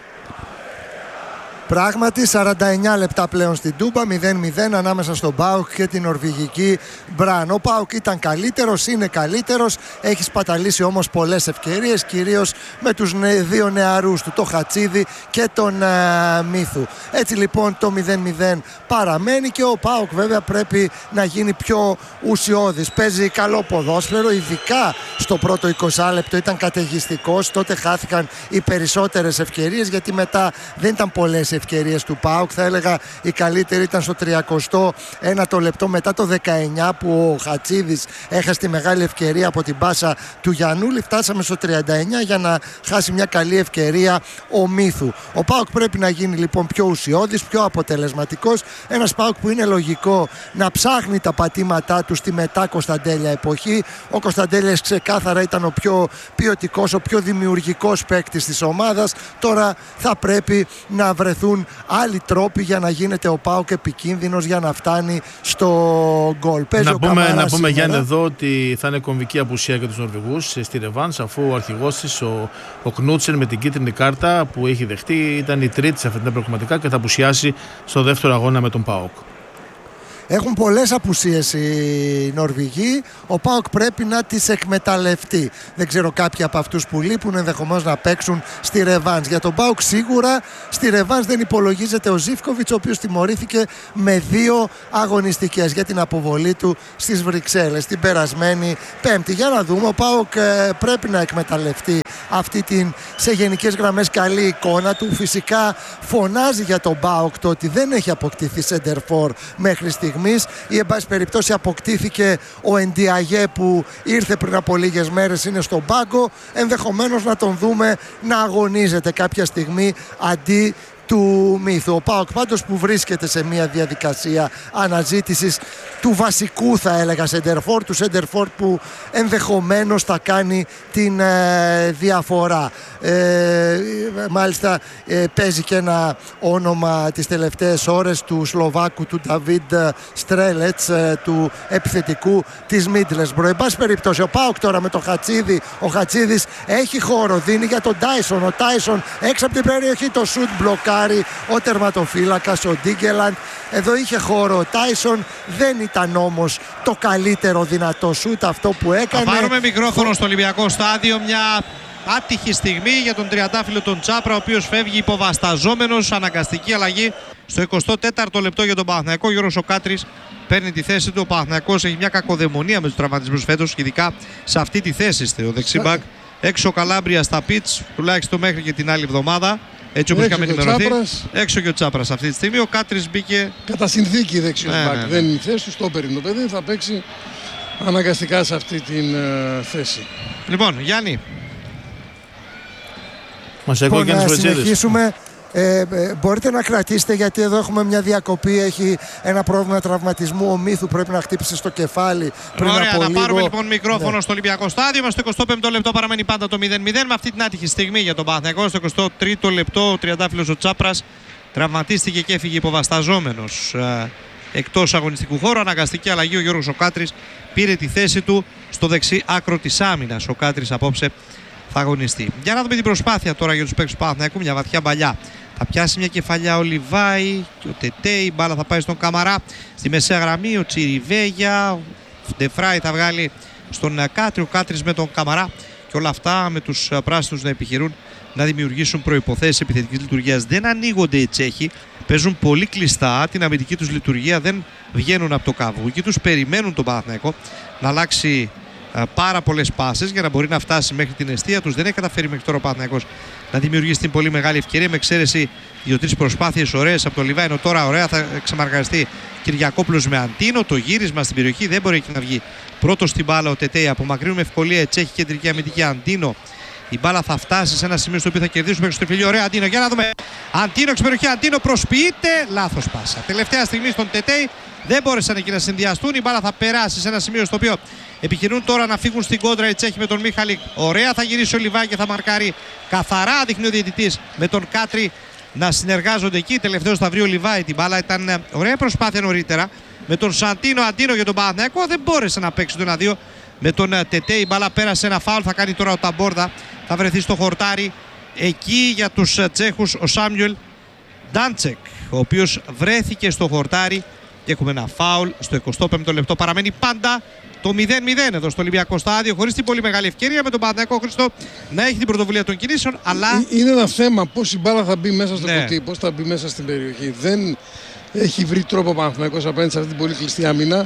Πράγματι 49 λεπτά πλέον στην Τούμπα, 0-0 ανάμεσα στον ΠΑΟΚ και την νορβηγική Μπραν. Ο ΠΑΟΚ ήταν καλύτερος, είναι καλύτερος, έχει σπαταλήσει όμως πολλές ευκαιρίες, κυρίως με τους 2 νεαρούς του, το Χατσίδη και τον Μίθου. Έτσι λοιπόν το 0-0 παραμένει και ο ΠΑΟΚ βέβαια πρέπει να γίνει πιο ουσιώδης. Παίζει καλό ποδόσφαιρο, ειδικά στο πρώτο 20 λεπτό ήταν καταιγιστικός, τότε χάθηκαν οι περισσότερες ευκαιρίες γιατί μετά δεν ήταν πολλές ευκαιρίες του ΠΑΟΚ. Θα έλεγα η καλύτερη ήταν στο 31ο λεπτό μετά το 19 που ο Χατσίδης έχασε τη μεγάλη ευκαιρία από την πάσα του Γιαννούλη. Φτάσαμε στο 39 για να χάσει μια καλή ευκαιρία ο Μίθου. Ο ΠΑΟΚ πρέπει να γίνει λοιπόν πιο ουσιώδης, πιο αποτελεσματικός. Ένας ΠΑΟΚ που είναι λογικό να ψάχνει τα πατήματά του στη μετά Κωνσταντέλια εποχή. Ο Κωνσταντέλιας ξεκάθαρα ήταν ο πιο ποιοτικός, ο πιο δημιουργικός παίκτης της ομάδας. Τώρα θα πρέπει να βρεθούν βρεθούν άλλοι τρόποι για να γίνεται ο ΠΑΟΚ επικίνδυνος, για να φτάνει στο γκολ. Να πούμε Γιάννη εδώ ότι θα είναι κομβική απουσία για τους Νορβηγούς στη ρεβάνς, αφού ο αρχηγός της, ο Κνούτσεν, με την κίτρινη κάρτα που έχει δεχτεί, ήταν η τρίτη σε αυτή την προκριματικά και θα απουσιάσει στο δεύτερο αγώνα με τον ΠΑΟΚ. Έχουν πολλές απουσίες οι Νορβηγοί. Ο ΠΑΟΚ πρέπει να τις εκμεταλλευτεί. Δεν ξέρω, κάποιοι από αυτούς που λείπουν ενδεχομένως να παίξουν στη ρεβάνς. Για τον ΠΑΟΚ σίγουρα στη ρεβάνς δεν υπολογίζεται ο Ζίβκοβιτς, ο οποίος τιμωρήθηκε με 2 αγωνιστικές για την αποβολή του στις Βρυξέλλες την περασμένη Πέμπτη. Για να δούμε, ο ΠΑΟΚ πρέπει να εκμεταλλευτεί αυτή την σε γενικές γραμμές καλή εικόνα του. Φυσικά φωνάζει για τον ΠΑΟΚ το ότι δεν έχει αποκτηθεί σεντερφόρ μέχρι στιγμής, ή εν πάση περιπτώσει αποκτήθηκε ο Εντιαγέ που ήρθε πριν από λίγες μέρες, είναι στον πάγκο. Ενδεχομένως να τον δούμε να αγωνίζεται κάποια στιγμή αντί του Μύθου. Ο ΠΑΟΚ πάντως που βρίσκεται σε μια διαδικασία αναζήτησης του βασικού, θα έλεγα, σεντερφόρ, του σεντερφόρ που ενδεχομένως θα κάνει την διαφορά. Μάλιστα παίζει και ένα όνομα τις τελευταίες ώρες του Σλοβάκου, του Νταβίντ Στρέλετς, του επιθετικού της Μίτλεσμπρο. Εν πάση περιπτώσει, ο ΠΑΟΚ τώρα με τον Χατσίδη, ο Χατσίδης έχει χώρο, δίνει για τον Τάισον, ο Τάισον έξω από την περιοχή, το σουτ μπλοκάρει ο τερματοφύλακας, ο Ντίγκελαντ. Εδώ είχε χώρο ο Τάισον, δεν ήταν όμως το καλύτερο δυνατό σουτ αυτό που έκανε. Θα πάρουμε μικρόφωνο στο Ολυμπιακό Στάδιο, μια άτυχη στιγμή για τον τριαντάφυλλο τον Τσάπρα, ο οποίος φεύγει υποβασταζόμενος, αναγκαστική αλλαγή στο 24ο λεπτό για τον Παναθηναϊκό. Γιώργος ο Κάτρης παίρνει τη θέση του. Ο Παναθηναϊκός έχει μια κακοδαιμονία με τους τραυματισμούς φέτος, ειδικά σε αυτή τη θέση στο δεξιμπακ. Έξω ο Καλάμπρια στα πιτς, τουλάχιστον μέχρι και την άλλη εβδομάδα. Έτσι όπως είχαμε ενημερωθεί. Έξω και ο Τσάπρας αυτή τη στιγμή. Ο Κάτρης μπήκε κατά συνθήκη δεξιός μπακ. Δεν είναι η θέση του, στο περίπτωμα το παιδί θα παίξει αναγκαστικά σε αυτή την θέση. Λοιπόν, Γιάννη. Μας έκανε και να συνεχίσουμε. Μπορείτε να κρατήσετε, γιατί εδώ έχουμε μια διακοπή. Έχει ένα πρόβλημα τραυματισμού. Ο Μύθου πρέπει να χτύπησε στο κεφάλι πριν από λίγο. Να πάρουμε λοιπόν μικρόφωνο στο Ολυμπιακό Στάδιο. Στο 25ο λεπτό παραμένει πάντα το 0-0. Με αυτή την άτυχη στιγμή για τον Παναθηναϊκό. Στο 23ο λεπτό ο τριαντάφυλλος ο Τσάπρας τραυματίστηκε και έφυγε υποβασταζόμενος εκτός αγωνιστικού χώρου. Αναγκαστική αλλαγή. Ο Γιώργος ο Κάτρης πήρε τη θέση του στο δεξί άκρο της άμυνας. Ο Κάτρης απόψε θα αγωνιστεί. Για να δούμε την προσπάθεια τώρα για τους παίκτες του Παναθηναϊκού. Μια βαθιά μπαλιά. Θα πιάσει μια κεφαλιά ο Λιβάη και ο Τετέι. Η μπάλα θα πάει στον Καμαρά. Στη μεσαία γραμμή ο Τσιριβέγια. Ο Ντεφράι θα βγάλει στον Κάτρι. Ο Κάτρις με τον Καμαρά. Και όλα αυτά με τους πράσινους να επιχειρούν να δημιουργήσουν προϋποθέσεις επιθετικής λειτουργίας. Δεν ανοίγονται οι Τσέχοι. Παίζουν πολύ κλειστά την αμυντική τους λειτουργία. Δεν βγαίνουν από το καβούκι τους. Περιμένουν τον Παναθηναϊκό να αλλάξει πάρα πολλές πάσες για να μπορεί να φτάσει μέχρι την εστία τους. Δεν έχει καταφέρει μέχρι τώρα ο Παναθηναϊκός να δημιουργήσει την πολύ μεγάλη ευκαιρία, με εξαίρεση 2-3 προσπάθειες ωραίες από το Λιβάη. Ενώ τώρα ωραία θα ξεμαργαριστεί Κυριακόπουλος με Αντίνο. Το γύρισμα στην περιοχή δεν μπορεί να βγει πρώτο στην μπάλα ο Τετέι. Απομακρύνουν με ευκολία η Τσέχη κεντρική αμυντική. Αντίνο. Η μπάλα θα φτάσει σε ένα σημείο στο οποίο θα κερδίσουμε στο φιλίο. Ωραία, Αντίνο. Για να δούμε. Αντίνο εξ περιοχή. Αντίνο προσποιείται. Λάθος πάσα. Τελευταία στιγμή στον Τετέι. Δεν μπόρεσαν εκεί να συνδυαστούν. Η μπάλα θα περάσει σε ένα σημείο στο οποίο επιχειρούν τώρα να φύγουν στην κόντρα οι Τσέχοι με τον Μίχαλικ. Ωραία, θα γυρίσει ο Λιβάη και θα μαρκάρει καθαρά. Δείχνει ο διαιτητής με τον Κάτρι να συνεργάζονται εκεί. Τελευταίος θα βρει ο Λιβάη την μπάλα. Ήταν ωραία προσπάθεια νωρίτερα με τον Σαντίνο. Αντίνο για τον Παναθηναϊκό. Δεν μπόρεσε να παίξει το 1-2 με τον Τετέ. Η μπάλα πέρασε ένα φάουλ. Θα κάνει τώρα ο Ταμπόρδα. Θα βρεθεί στο χορτάρι. Εκεί για τους Τσέχους ο Σάμιουελ Ντάντσεκ, ο οποίος βρέθηκε στο χορτάρι. Και έχουμε ένα φάουλ στο 25ο λεπτό. Παραμένει πάντα το 0-0 εδώ στο Ολυμπιακό Στάδιο, χωρίς την πολύ μεγάλη ευκαιρία, με τον Παναθηναϊκό Χριστό να έχει την πρωτοβουλία των κινήσεων. Αλλά είναι ένα θέμα πώς η μπάλα θα μπει μέσα στο κουτί, πώς θα μπει μέσα στην περιοχή. Δεν έχει βρει τρόπο ο Παναθηναϊκός απέναντι σε αυτή την πολύ κλειστή άμυνα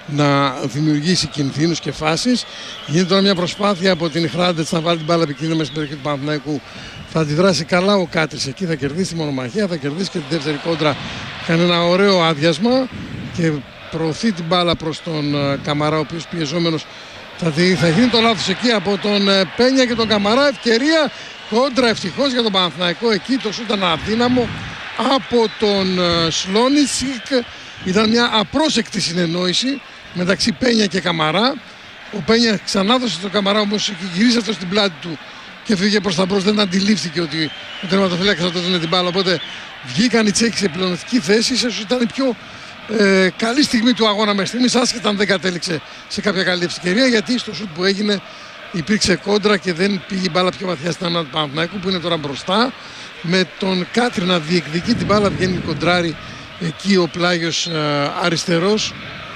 να δημιουργήσει κινδύνους και φάσεις. Γίνεται τώρα μια προσπάθεια από την Χράντετς να βάλει την μπάλα επικίνδυνα μέσα στην περιοχή του Παναθηναϊκού. Θα αντιδράσει καλά ο Κάτρης εκεί, θα κερδίσει τη μονομαχία, θα κερδίσει και την δεύτερη κόντρα. Κάνει ένα ωραίο άδειασμα και προωθεί την μπάλα προς τον Καμαρά, ο οποίος πιεζόμενος θα γίνει το λάθος εκεί από τον Πένια και τον Καμαρά. Ευκαιρία κόντρα ευτυχώς για τον Παναθηναϊκό. Εκεί το σου ήταν αδύναμο από τον Σλόνιτσικ. Ήταν μια απρόσεκτη συνεννόηση μεταξύ Πένια και Καμαρά. Ο Πένια ξανά δώσε τον Καμαρά, όμως γυρίζει αυτό στην πλάτη του και φύγε προς τα μπρος, δεν αντιλήφθηκε ότι ο τερματοφύλακας θα το δίνει την μπάλα. Οπότε βγήκαν οι Τσέχοι σε πλεονεκτική θέση. Ίσως ήταν η πιο καλή στιγμή του αγώνα μέχρι στιγμής, άσχετα αν δεν κατέληξε σε κάποια καλή ευκαιρία, γιατί στο σουτ που έγινε υπήρξε κόντρα και δεν πήγε η μπάλα πιο βαθιά στην άμυνα του Παναθηναϊκού, που είναι τώρα μπροστά. Με τον Κάτρι να διεκδικεί την μπάλα, βγαίνει κοντράρι εκεί ο πλάγιος αριστερός,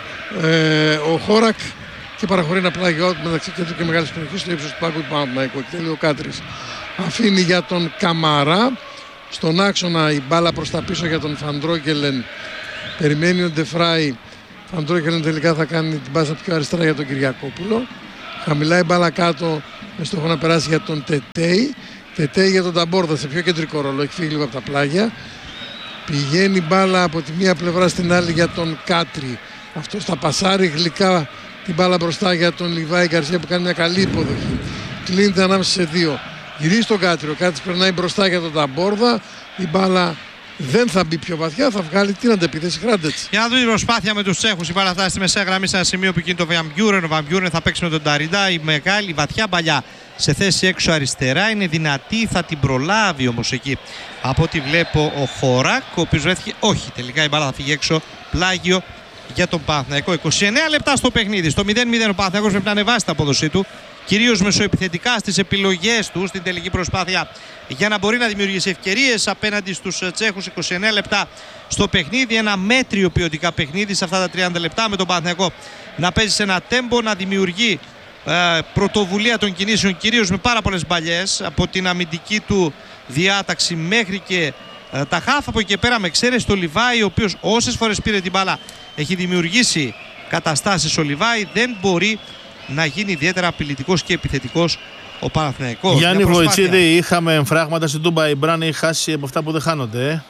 ο Χόρακ, και παραχωρεί ένα πλάγιο out μεταξύ κέντρου και μεγάλης περιοχής στο ύψος του πάγκου του Παναθηναϊκού. Εκτελεί ο Κάτρις. Αφήνει για τον Καμαρά. Στον άξονα η μπάλα προς τα πίσω για τον Φαντρόκελεν. Περιμένει ο Ντεφράι. Φαντρόκελεν τελικά θα κάνει την πάσα πιο αριστερά για τον Κυριακόπουλο. Χαμηλά η μπάλα κάτω με στόχο να περάσει για τον Τετέι. Τετέι για τον Ταμπόρδα σε πιο κεντρικό ρόλο. Έχει φύγει λίγο από τα πλάγια. Πηγαίνει μπάλα από τη μία πλευρά στην άλλη για τον Κάτρι. Αυτός θα πασάρει γλυκά την μπάλα μπροστά για τον Λιβάη Γκαρσία που κάνει μια καλή υποδοχή. Κλείνεται ανάμεσα σε δύο. Γυρίζει τον Κάτρι. Ο Κάτρις περνάει μπροστά για τον Ταμπόρδα. Η μπάλα δεν θα μπει πιο βαθιά, θα βγάλει την αντεπίθεση Χράντετς. Για να δούμε την προσπάθεια με τους Τσέχους. Η μπάλα φτάσει στη μεσαία γραμμή σε ένα σημείο που κινείται ο Βαμπιούρεν. Ο Βαμπιούρεν θα παίξει με τον Ταριντα. Η μεγάλη βαθιά παλιά σε θέση έξω αριστερά. Είναι δυνατή, θα την προλάβει όμως εκεί. Από ό,τι βλέπω ο Χόρακ, ο οποίος βρέθηκε. Όχι, τελικά η μπάλα θα φύγει έξω. Πλάγιο για τον Παναθηναϊκό. 29 λεπτά στο παιχνίδι. Στο 0-0 ο Παναθηναϊκός πρέπει να ανεβάσει την απόδοσή του. Κυρίως μεσοεπιθετικά στις επιλογές του στην τελική προσπάθεια για να μπορεί να δημιουργήσει ευκαιρίες απέναντι στους Τσέχους. 29 λεπτά στο παιχνίδι, ένα μέτριο ποιοτικά παιχνίδι σε αυτά τα 30 λεπτά, με τον Παναθηναϊκό να παίζει σε ένα τέμπο, να δημιουργεί πρωτοβουλία των κινήσεων, κυρίως με πάρα πολλές μπαλιές από την αμυντική του διάταξη μέχρι και τα χάφ. Από εκεί και πέρα με εξαίρεση το Λιβάη, ο οποίος όσες φορές πήρε την μπάλα έχει δημιουργήσει καταστάσεις. Ο Λιβάη δεν μπορεί να γίνει ιδιαίτερα απειλητικός και επιθετικός ο Παναθηναϊκός. Γιάννη Βοητσίδη, είχαμε εμφράγματα στην Τούμπα. Η Μπράν έχει χάσει από αυτά που δεν χάνονται.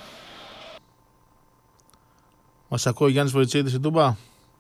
Μας ακούει ο Γιάννης Βοητσίδης στην Τούμπα?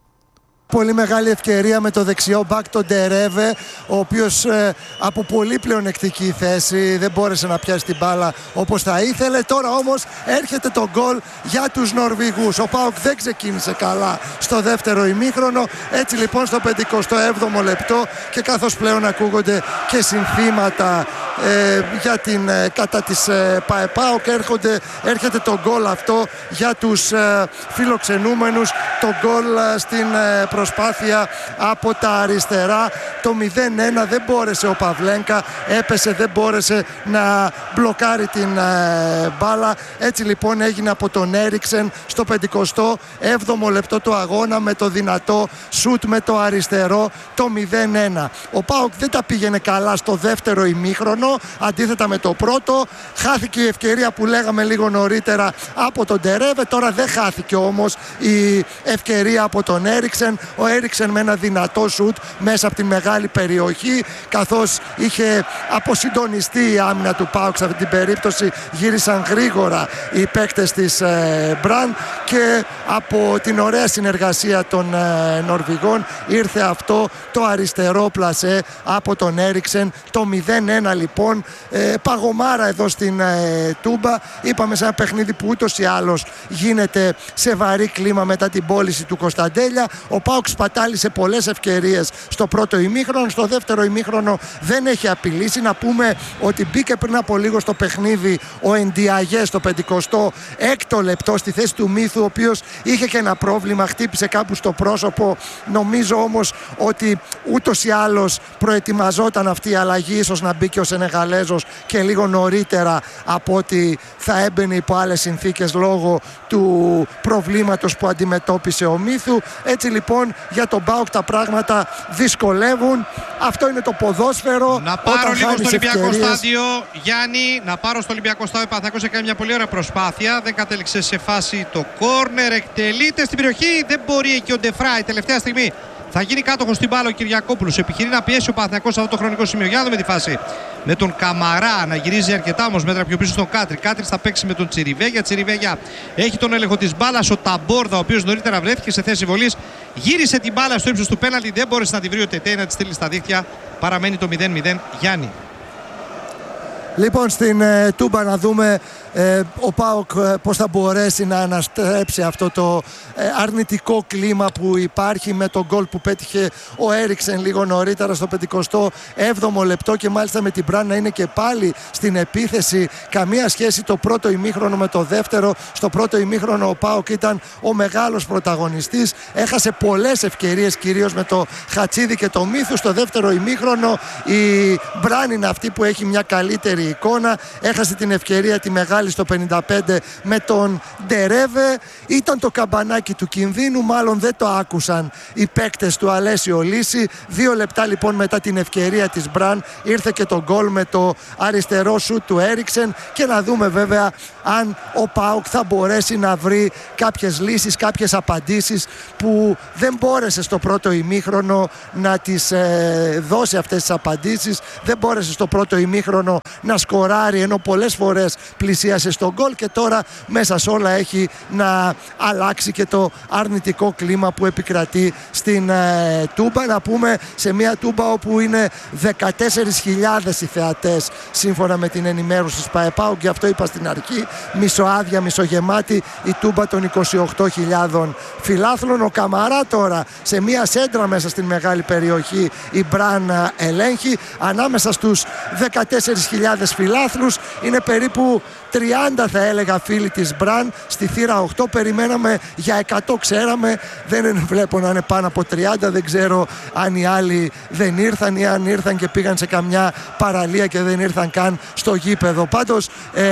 Πολύ μεγάλη ευκαιρία με το δεξιό μπακ τον Ντερέβε, ο οποίος από πολύ πλεονεκτική θέση δεν μπόρεσε να πιάσει την μπάλα όπως θα ήθελε. Τώρα όμως έρχεται το γκολ για τους Νορβηγούς. Ο ΠΑΟΚ δεν ξεκίνησε καλά στο δεύτερο ημίχρονο. Έτσι λοιπόν στο 57ο λεπτό, και καθώς πλέον ακούγονται και συνθήματα για την κατά της ΠΑΟΚ, έρχεται το γκολ αυτό για τους φιλοξενούμενους. Το γκολ στην προσπάθεια από τα αριστερά. Το 0-1 δεν μπόρεσε ο Παυλένκα, έπεσε, δεν μπόρεσε να μπλοκάρει την μπάλα. Έτσι λοιπόν έγινε από τον Έριξεν στο 57ο λεπτό του αγώνα με το δυνατό σουτ με το αριστερό, το 0-1. Ο ΠΑΟΚ δεν τα πήγαινε καλά στο δεύτερο ημίχρονο, αντίθετα με το πρώτο. Χάθηκε η ευκαιρία που λέγαμε λίγο νωρίτερα από τον Ντερέβε. Τώρα δεν χάθηκε όμως η ευκαιρία από τον Έριξεν. Ο Έριξεν με ένα δυνατό σουτ μέσα από τη μεγάλη περιοχή, καθώς είχε αποσυντονιστεί η άμυνα του ΠΑΟΚ σε αυτή την περίπτωση. Γύρισαν γρήγορα οι παίκτες της Μπραν και από την ωραία συνεργασία των Νορβηγών ήρθε αυτό το αριστερό πλασέ από τον Έριξεν. Το 0-1 λοιπόν, παγωμάρα εδώ στην Τούμπα. Είπαμε σε ένα παιχνίδι που ούτως ή άλλως γίνεται σε βαρύ κλίμα μετά την πώληση του Κωνσταντέλια. Ο ΠΑΟΚ σπατάλησε πολλές ευκαιρίες στο πρώτο ημίχρονο. Στο δεύτερο ημίχρονο δεν έχει απειλήσει. Να πούμε ότι μπήκε πριν από λίγο στο παιχνίδι ο Εντιαγέ στο 56ο λεπτό στη θέση του Μίθου, ο οποίος είχε και ένα πρόβλημα, χτύπησε κάπου στο πρόσωπο. Νομίζω όμως ότι ούτως ή άλλως προετοιμαζόταν αυτή η αλλαγή, ίσως να μπει και ο Σενεγαλέζος και λίγο νωρίτερα από ότι θα έμπαινε υπό άλλες συνθήκες λόγω του προβλήματος που αντιμετώπισε ο Μίθου. Έτσι λοιπόν για τον ΠΑΟΚ τα πράγματα δυσκολεύουν. Αυτό είναι το ποδόσφαιρο. Να πάρω λίγο στο Ολυμπιακό στάδιο, Γιάννη, να πάρω στο Ολυμπιακό στάδιο. Παναθηναϊκός έκανε μια πολύ ωραία προσπάθεια. Δεν κατέληξε σε φάση το κόρνερ. Εκτελείται στην περιοχή. Δεν μπορεί εκεί ο Ντεφράι. Τελευταία στιγμή θα γίνει κάτοχος στην μπάλα ο Κυριακόπουλος. Επιχειρεί να πιέσει ο Παναθηναϊκός σε αυτό το χρονικό σημείο. Για να δούμε τη φάση με τον Καμαρά να γυρίζει αρκετά όμως μέτρα πιο πίσω στον Κάτρι. Κάτρι θα παίξει με τον Τσιριβέγια. Τσιριβέγια έχει τον έλεγχο της μπάλας. Ο Ταμπόρδα, ο οποίος νωρίτερα βρέθηκε σε θέση βολής, γύρισε την μπάλα στο ύψος του πέναλτι. Δεν μπόρεσε να τη βρει ο Τετέι να τη στείλει στα δίχτυα. Παραμένει το 0-0. Γιάννη. Λοιπόν, στην Τούμπα να δούμε ο ΠΑΟΚ πώς θα μπορέσει να αναστρέψει αυτό το αρνητικό κλίμα που υπάρχει με τον γκολ που πέτυχε ο Έριξεν λίγο νωρίτερα στο 57ο λεπτό και μάλιστα με την Μπραν να είναι και πάλι στην επίθεση. Καμία σχέση το πρώτο ημίχρονο με το δεύτερο. Στο πρώτο ημίχρονο ο ΠΑΟΚ ήταν ο μεγάλος πρωταγωνιστής. Έχασε πολλές ευκαιρίες, κυρίως με το Χατσίδη και το Μύθου. Στο δεύτερο ημίχρονο η Μπραν είναι αυτή που έχει μια καλύτερη εικόνα. Έχασε την ευκαιρία τη μεγάλη στο 55 με τον Ντερέβε. Ήταν το καμπανάκι του κινδύνου, μάλλον δεν το άκουσαν οι παίκτες του Αλέσιο Λύση. 2 λεπτά λοιπόν μετά την ευκαιρία της Μπραν ήρθε και το γκολ με το αριστερό σουτ του Έριξεν, και να δούμε βέβαια αν ο ΠΑΟΚ θα μπορέσει να βρει κάποιες λύσεις, κάποιες απαντήσεις που δεν μπόρεσε στο πρώτο ημίχρονο να τις δώσει αυτές τις απαντήσεις. Δεν μπόρεσε στο πρώτο ημίχρονο να σκοράρει, ενώ πολλές φορές πλησίασε στον γκολ, και τώρα μέσα σε όλα έχει να αλλάξει και το αρνητικό κλίμα που επικρατεί στην Τούμπα. Να πούμε σε μια Τούμπα όπου είναι 14.000 οι θεατές σύμφωνα με την ενημέρωση της ΠΑΕΠΑΟΚ, και αυτό είπα στην αρχή, μισοάδια, μισογεμάτη η Τούμπα των 28.000 φιλάθλων. Ο Καμαρά τώρα σε μια σέντρα μέσα στην μεγάλη περιοχή η Μπραν ελέγχει. Ανάμεσα στους 14.000 φιλάθλους είναι περίπου 30 θα έλεγα φίλοι της Μπραν. Στη θύρα 8 περιμέναμε για 100, ξέραμε, δεν βλέπω να είναι πάνω από 30. Δεν ξέρω αν οι άλλοι δεν ήρθαν ή αν ήρθαν και πήγαν σε καμιά παραλία και δεν ήρθαν καν στο γήπεδο. Πάντως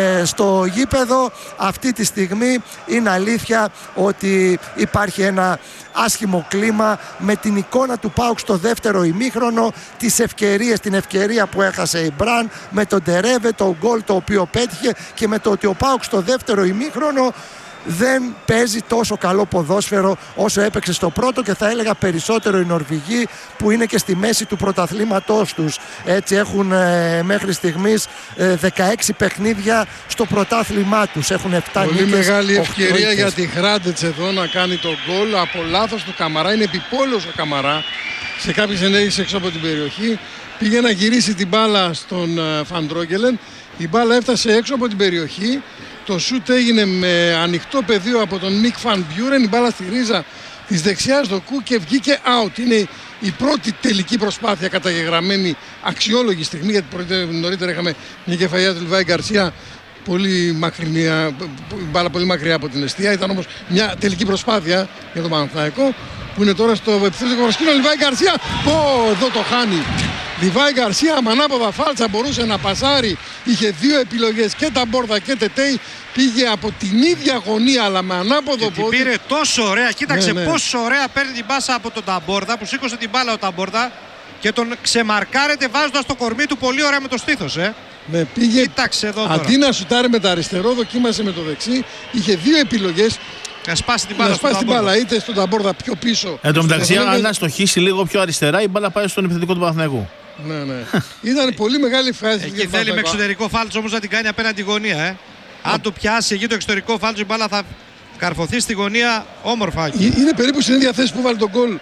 στο γήπεδο αυτή τη στιγμή είναι αλήθεια ότι υπάρχει ένα άσχημο κλίμα με την εικόνα του ΠΑΟΚ στο δεύτερο ημίχρονο, τις ευκαιρίες, την ευκαιρία που έχασε η Μπραν με τον Ντερέβε, το γκολ το οποίο πέτυχε, και με το ότι ο ΠΑΟΚ στο δεύτερο ημίχρονο δεν παίζει τόσο καλό ποδόσφαιρο όσο έπαιξε στο πρώτο, και θα έλεγα περισσότερο οι Νορβηγοί που είναι και στη μέση του πρωταθλήματός τους. Έτσι έχουν μέχρι στιγμής 16 παιχνίδια στο πρωτάθλημά τους. Έχουν 7 πολύ νίκες, μεγάλη 8 ευκαιρία νίκες. για τη Χράντετς εδώ να κάνει τον γκολ από λάθος του Καμαρά. Είναι επιπόλαιος ο Καμαρά σε κάποιες ενέργειες έξω από την περιοχή. Πήγε να γυρίσει την μπάλα στον Φαντρόγκελεν. Η μπάλα έφτασε έξω από την περιοχή. Το σούτ έγινε με ανοιχτό πεδίο από τον Νίκ Φαν Μπιούρεν. Η μπάλα στη ρίζα της δεξιάς δοκού και βγήκε out. Είναι η πρώτη τελική προσπάθεια καταγεγραμμένη, αξιόλογη στιγμή, γιατί νωρίτερα είχαμε μια κεφαλιά του Λιβάη Γκαρσία πολύ μακρινή, μπάλα πολύ μακριά από την εστία. Ήταν όμως μια τελική προσπάθεια για τον Παναθηναϊκό, που είναι τώρα στο επιθετικό προσκήνιο. Λιβάη Γκαρσία, εδώ το χάνει. Λιβάη Γκαρσία με ανάποδα φάλτσα μπορούσε να πασάρει. Είχε 2 επιλογές, και τα Μπόρδα και Τετέι. Πήγε από την ίδια γωνία αλλά με ανάποδο και πόδι. την πήρε τόσο ωραία. Κοίταξε ναι. πόσο ωραία παίρνει την πάσα από τον Ταμπόρδα, που σήκωσε την μπάλα ο Ταμπόρδα και τον ξεμαρκάρεται βάζοντας το κορμί του πολύ ωραία με το στήθος. Ναι, πήγε. Κοίταξε εδώ τώρα. Αντί να σουτάρει με το αριστερό, δοκίμασε με το δεξί. Είχε 2 επιλογές. Να σπάσει την μπάλα, να σπάσει την μπάλα είτε στον Ταμπόρδα πιο πίσω. Εν τω μεταξύ, αν αστοχήσει λίγο πιο αριστερά, η μπάλα πάει στον επιθετικό του Παναθηναϊκού. Ναι. Ήταν πολύ μεγάλη ευχάριστη. Εκεί θέλει με εξωτερικό φάλτσο όμως να την κάνει απέναντι γωνία. Αν το πιάσει εκεί το εξωτερικό φάλτσο, η μπάλα θα καρφωθεί στη γωνία όμορφα. Είναι περίπου στην ίδια θέση που βάλει τον γκολ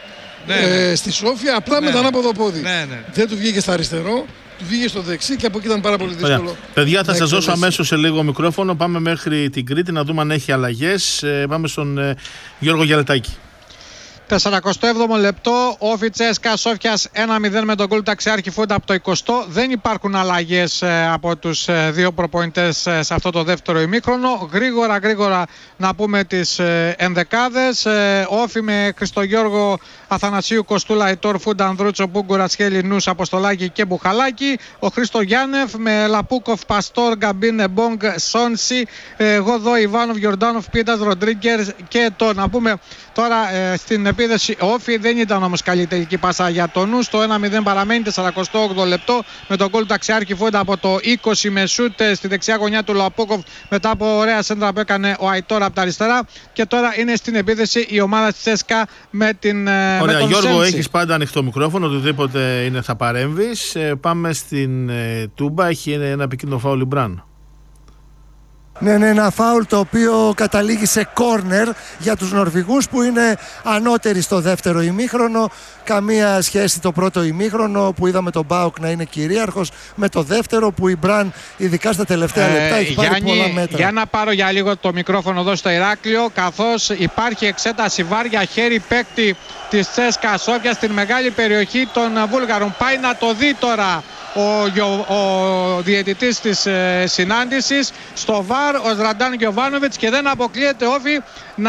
στη Σόφια, απλά με το ανάποδο πόδι. Δεν του βγήκε στα αριστερό, του βγήκε στο δεξί, και από εκεί ήταν πάρα πολύ δύσκολο. Ωραία. Παιδιά, θα σας δώσω αμέσως σε λίγο μικρόφωνο. Πάμε μέχρι την Κρήτη να δούμε αν έχει αλλαγές. Πάμε στον Γιώργο Γιαλετάκη. 47ο λεπτό, Όφι Τσέσκα Σόφιας 1-0 με τον γκολ του Ταξιάρχη Φούντα από το 20. Δεν υπάρχουν αλλαγές από τους δύο προπονητές σε αυτό το δεύτερο ημίχρονο. Γρήγορα να πούμε τις ενδεκάδες. Όφι με Χριστογιώργο, Αθανασίου, Κοστούλα, Ιτόρ, Φούντα, Ανδρούτσο, Μπούγκουρα, Σχέλη, Νούς, Αποστολάκη και Μπουχαλάκη. Ο Χρήστο Γιάννεφ με Λαπούκοφ, Παστόρ, Γκαμπίνε, Μπόγκ, Σόνσι, Γοδό, Ιβάνοφ, Γιορντάνοφ, Πίτας, Ροντρίγκερ και το να πούμε τώρα στην επίδεση. Ο Όφι δεν ήταν όμως καλή τελική πάσα για τον Νους. Το 1-0 παραμένει, 48 λεπτό με τον γκολ του Ταξιάρχη Φούντα από το 20 με σούτ στη δεξιά γωνιά του Λαπούκοφ μετά από ωραία σέντρα που έκανε ο Αϊτόρ από τα αριστερά. Και τώρα είναι στην επίδεση η ομάδα της Τσέσκα με την. Ωραία, Γιώργο, έχεις πάντα ανοιχτό μικρόφωνο, οτιδήποτε είναι θα παρέμβεις. Πάμε στην Τούμπα, έχει ένα επικίνδυνο φάουλ η Μπραν. Ναι, ένα φάουλ το οποίο καταλήγει σε κόρνερ για τους Νορβηγούς που είναι ανώτεροι στο δεύτερο ημίχρονο. Καμία σχέση το πρώτο ημίχρονο που είδαμε τον ΠΑΟΚ να είναι κυρίαρχος με το δεύτερο που η Μπραν ειδικά στα τελευταία λεπτά έχει πάρει πολλά μέτρα. Για να πάρω για λίγο το μικρόφωνο εδώ στο Ηράκλειο, καθώς υπάρχει εξέταση βάρ για χέρι παίκτη της ЦΣΚΑ Σόφια στην μεγάλη περιοχή των Βούλγαρων. Πάει να το δει τώρα ο διαιτητής της συνάντησης στο ΒΑΡ, ο Ζραντάν Γιοβάνοβιτς, και δεν αποκλείεται Όφη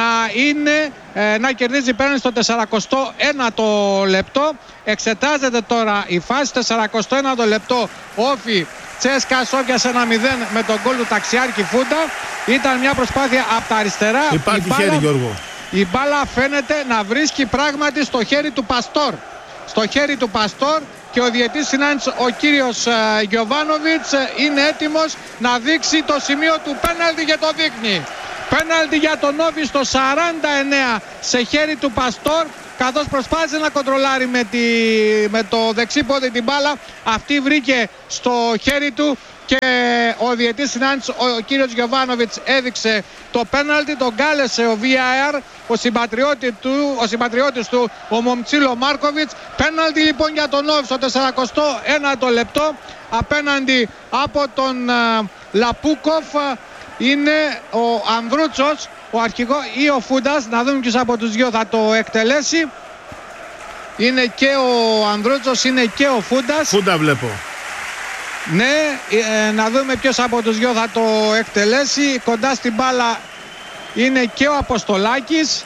να κερδίζει πέραν στο 41ο λεπτό. Εξετάζεται τώρα η φάση, 41ο λεπτό, Όφη ЦΣΚΑ Σόφια 1-0 με τον γκολ του Ταξιάρχη Φούντα. Ήταν μια προσπάθεια από τα αριστερά. Υπάρχει χέρι, Γιώργο. Η μπάλα φαίνεται να βρίσκει πράγματι στο χέρι του Παστόρ. Στο χέρι του Παστόρ, και ο διαιτής συνάντησης, ο κύριος Γιοβάνοβιτς, είναι έτοιμος να δείξει το σημείο του πέναλτι και το δείχνει. Πέναλτι για τον Όφη στο 49 σε χέρι του Παστόρ, καθώς προσπάθησε να κοντρολάρει με το δεξί πόδι την μπάλα. Αυτή βρήκε στο χέρι του και ο διαιτής συνάντησης, ο κύριος Γιοβάνοβιτς, έδειξε το πέναλτι. Τον κάλεσε ο VAR, ο συμπατριώτης του, ο Μομτσίλο Μάρκοβιτς. Πέναλτι λοιπόν για τον Όφη στο 41ο λεπτό απέναντι από τον Λαπούκοφ. Είναι ο Ανδρούτσος ο αρχηγός ή ο Φούντας, να δούμε ποιος από τους δυο θα το εκτελέσει. Είναι και ο Ανδρούτσος, είναι και ο Φούντας. Φούντα βλέπω. Ναι, να δούμε ποιος από τους δυο θα το εκτελέσει. Κοντά στην μπάλα είναι και ο Αποστολάκης.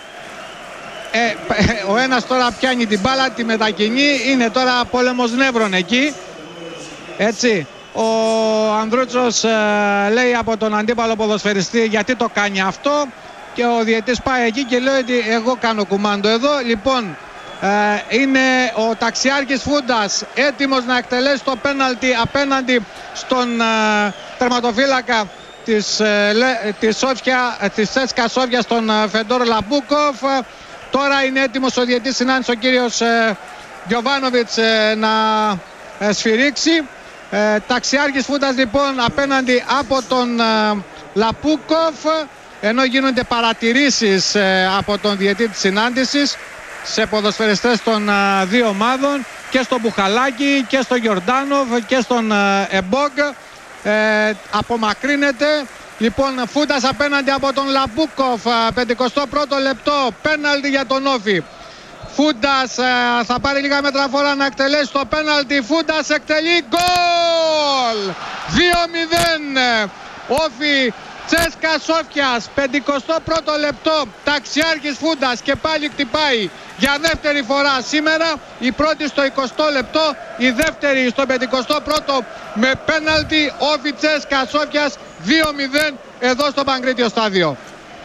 Ο ένας τώρα πιάνει την μπάλα, τη μετακινεί. Είναι τώρα πόλεμος νεύρων εκεί. Έτσι. Ο Ανδρούτσος λέει από τον αντίπαλο ποδοσφαιριστή γιατί το κάνει αυτό. Και ο διαιτής πάει εκεί και λέει ότι εγώ κάνω κουμάντο εδώ. Λοιπόν, είναι ο Ταξιάρχης Φούντας έτοιμος να εκτελέσει το πέναλτι απέναντι στον τερματοφύλακα της ЦΣΚΑ Σόφια, στον Φεντόρ Λαμπούκοφ. Τώρα είναι έτοιμος ο διαιτής συνάντησης, ο κύριος Γιοβάνοβιτς, να σφυρίξει. Ταξιάρχης Φούντας λοιπόν απέναντι από τον Λαπούκοφ, ενώ γίνονται παρατηρήσεις από τον διαιτή της συνάντησης σε ποδοσφαιριστές των δύο ομάδων, και στον Μπουχαλάκη και στον Γιορντάνοβ και στον Εμπόγκ. Απομακρύνεται λοιπόν Φούντας απέναντι από τον Λαμπούκοφ. 51ο λεπτό, πέναλτι για τον Όφη. Φούντας θα πάρει λίγα μέτρα φορά να εκτελέσει το πέναλτι. Φούντας εκτελεί, γκολ! 2-0 Όφη ЦΣΚΑ Σόφιας. 51ο λεπτό, Ταξιάρχης Φούντας, και πάλι χτυπάει για δεύτερη φορά σήμερα. Η πρώτη στο 20ο λεπτό, η δεύτερη στο 51ο με πέναλτι. Όφη ЦΣΚΑ Σόφιας 2-0 εδώ στο Παγκρίτιο Στάδιο.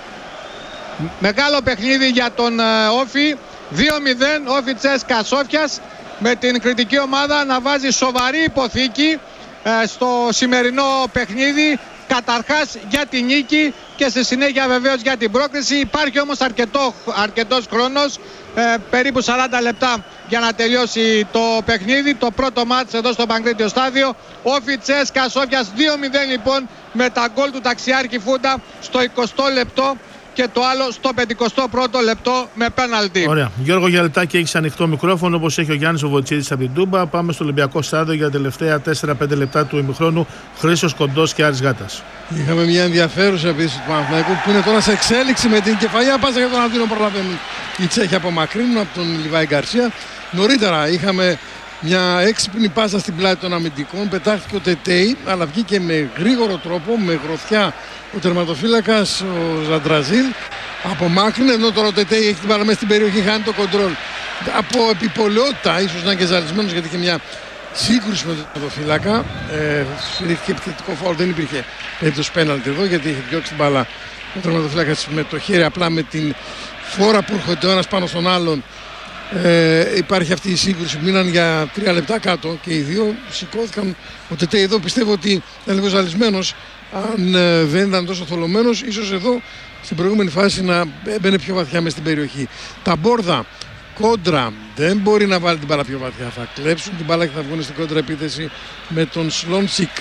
Μεγάλο παιχνίδι για τον Όφη. 2-0 Όφη ЦΣΚΑ Σόφιας, με την κριτική ομάδα να βάζει σοβαρή υποθήκη στο σημερινό παιχνίδι. Καταρχάς για την νίκη και στη συνέχεια βεβαίως για την πρόκριση. Υπάρχει όμως αρκετός χρόνος, περίπου 40 λεπτά για να τελειώσει το παιχνίδι. Το πρώτο μάτς εδώ στο Παγκρίτιο Στάδιο. Όφη ЦΣΚΑ Σόφιας 2-0 λοιπόν, με τα γκολ του Ταξιάρχη Φούντα στο 20ο λεπτό και το άλλο στο 51ο λεπτό με πέναλτι. Ωραία. Γιώργο, για λεπτάκι έχεις ανοιχτό μικρόφωνο, όπως έχει ο Γιάννης Βοβοτσίδης από την Τούμπα. Πάμε στο Ολυμπιακό Στάδιο για τα τελευταία 4-5 λεπτά του ημιχρόνου. Χρήστος Κοντός και Άρης Γάτας. Είχαμε μια ενδιαφέρουσα επίθεση του Παναθηναϊκού που είναι τώρα σε εξέλιξη με την κεφαλιά πάσα για τον Αντίνο. Προλαβαίνουν οι Τσέχοι, απομακρύνουν από τον Λιβάη Γκαρσία. Νωρίτερα είχαμε μια έξυπνη πάσα στην πλάτη των αμυντικών. Πετάχθηκε ο Τετέι, αλλά βγήκε με γρήγορο τρόπο, με γροθιά ο τερματοφύλακας, ο Ζαντραζίλ. Απομάκρυνε, ενώ τώρα ο Τετέι έχει την μπάλα μέσα στην περιοχή, χάνει το κοντρόλ. Από επιπολαιότητα, ίσως να είναι και ζαλισμένος γιατί είχε μια σύγκρουση με τον τερματοφύλακα. Σφυρίχθηκε επιθετικό φάουλ, δεν υπήρχε περίπτωση πέναλτι εδώ, γιατί είχε διώξει την μπάλα ο τερματοφύλακας με το χέρι, απλά με την φόρα που έρχονται ο ένας πάνω στον άλλον. Υπάρχει αυτή η σύγκρουση που μείναν για 3 λεπτά κάτω και οι δύο σηκώθηκαν. Ο Τετέι εδώ πιστεύω ότι ήταν λίγο ζαλισμένος. Αν δεν ήταν τόσο θολωμένος, ίσως εδώ στην προηγούμενη φάση να έμπαινε πιο βαθιά μες στην περιοχή. Τα Μπόρδα κόντρα, δεν μπορεί να βάλει την μπάλα πιο βαθιά. Θα κλέψουν την μπάλα και θα βγουν στην κόντρα επίθεση με τον Σλόντσικ.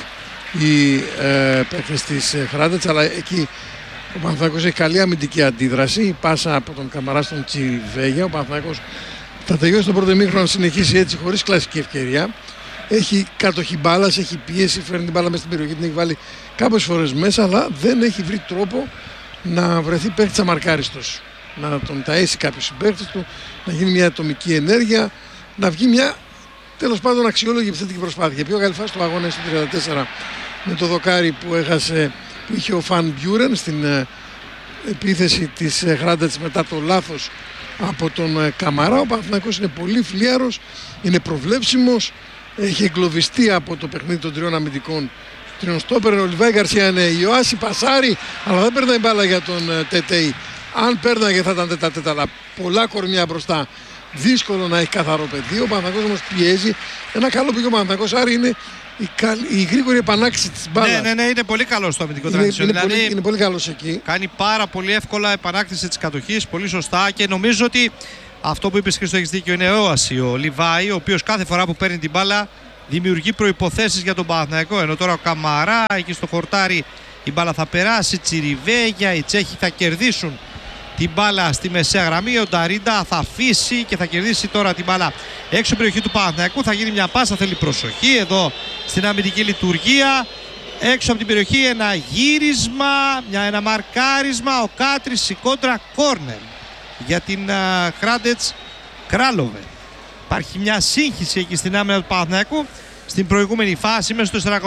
οι παίκτες της Χράντετς, αλλά εκεί ο Παναθηναϊκός έχει καλή αμυντική αντίδραση. Η πάσα από τον Καμαρά στον Τσιριβέγια. Ο Παναθηναϊκός θα τελειώσει το πρώτο ημίχρονο, να συνεχίσει έτσι χωρίς κλασική ευκαιρία. Έχει κατοχή μπάλας, έχει πίεση, φέρνει την μπάλα μέσα στην περιοχή, την έχει βάλει κάποιες φορές μέσα, αλλά δεν έχει βρει τρόπο να βρεθεί παίκτης αμαρκάριστος. Να τον ταΐσει κάποιος συμπαίκτης του, να γίνει μια ατομική ενέργεια, να βγει μια τέλος πάντων αξιόλογη επιθετική προσπάθεια. Πιο καλή φάση του αγώνα στο 34 με το δοκάρι που έχασε, που είχε ο Φαν Μπιούρεν στην επίθεση της Χράντετς μετά το λάθος από τον Καμαρά. Ο Παναθηναϊκός είναι πολύ φλίαρος, είναι προβλέψιμος, έχει εγκλωβιστεί από το παιχνίδι των τριών αμυντικών τριών στόπερ. Ο Λιβάη Γκαρσία είναι Ιωάση, πασάρι, αλλά δεν παίρνει μπάλα για τον Τετέι. Αν παίρναγε θα ήταν τέτα, αλλά πολλά κορμιά μπροστά. Δύσκολο να έχει καθαρό πεδίο. Ο Παναθηναϊκός όμως πιέζει. Ένα καλό πήγε ο Παναθηναϊκός, άρα είναι η γρήγορη επανάκτηση της μπάλας. Ναι, είναι πολύ καλό στο αμυντικό τρανζίσιον. Είναι πολύ καλός εκεί. Κάνει πάρα πολύ εύκολα επανάκτηση της κατοχής, πολύ σωστά, και νομίζω ότι αυτό που είπες, Χρήστο, έχεις δίκιο, είναι όαση ο Λιβάη, ο οποίος κάθε φορά που παίρνει την μπάλα δημιουργεί προϋποθέσεις για τον Παναθηναϊκό. Ενώ τώρα ο Καμαρά εκεί στο χορτάρι, η μπάλα θα περάσει, Τσιριβέγια, οι Τσέχοι θα κερδίσουν την μπάλα στη μεσαία γραμμή. Ο Νταρίντα θα αφήσει και θα κερδίσει τώρα την μπάλα έξω περιοχή του Παναθηναϊκού. Θα γίνει μια πάσα, θέλει προσοχή εδώ στην αμυντική λειτουργία. Έξω από την περιοχή ένα γύρισμα, ένα μαρκάρισμα. Ο Κάτρης, η κόντρα, κόρνερ για την Χράντετς Κράλοβε. Υπάρχει μια σύγχυση εκεί στην άμυνα του Παναθηναϊκού στην προηγούμενη φάση, μέσα στο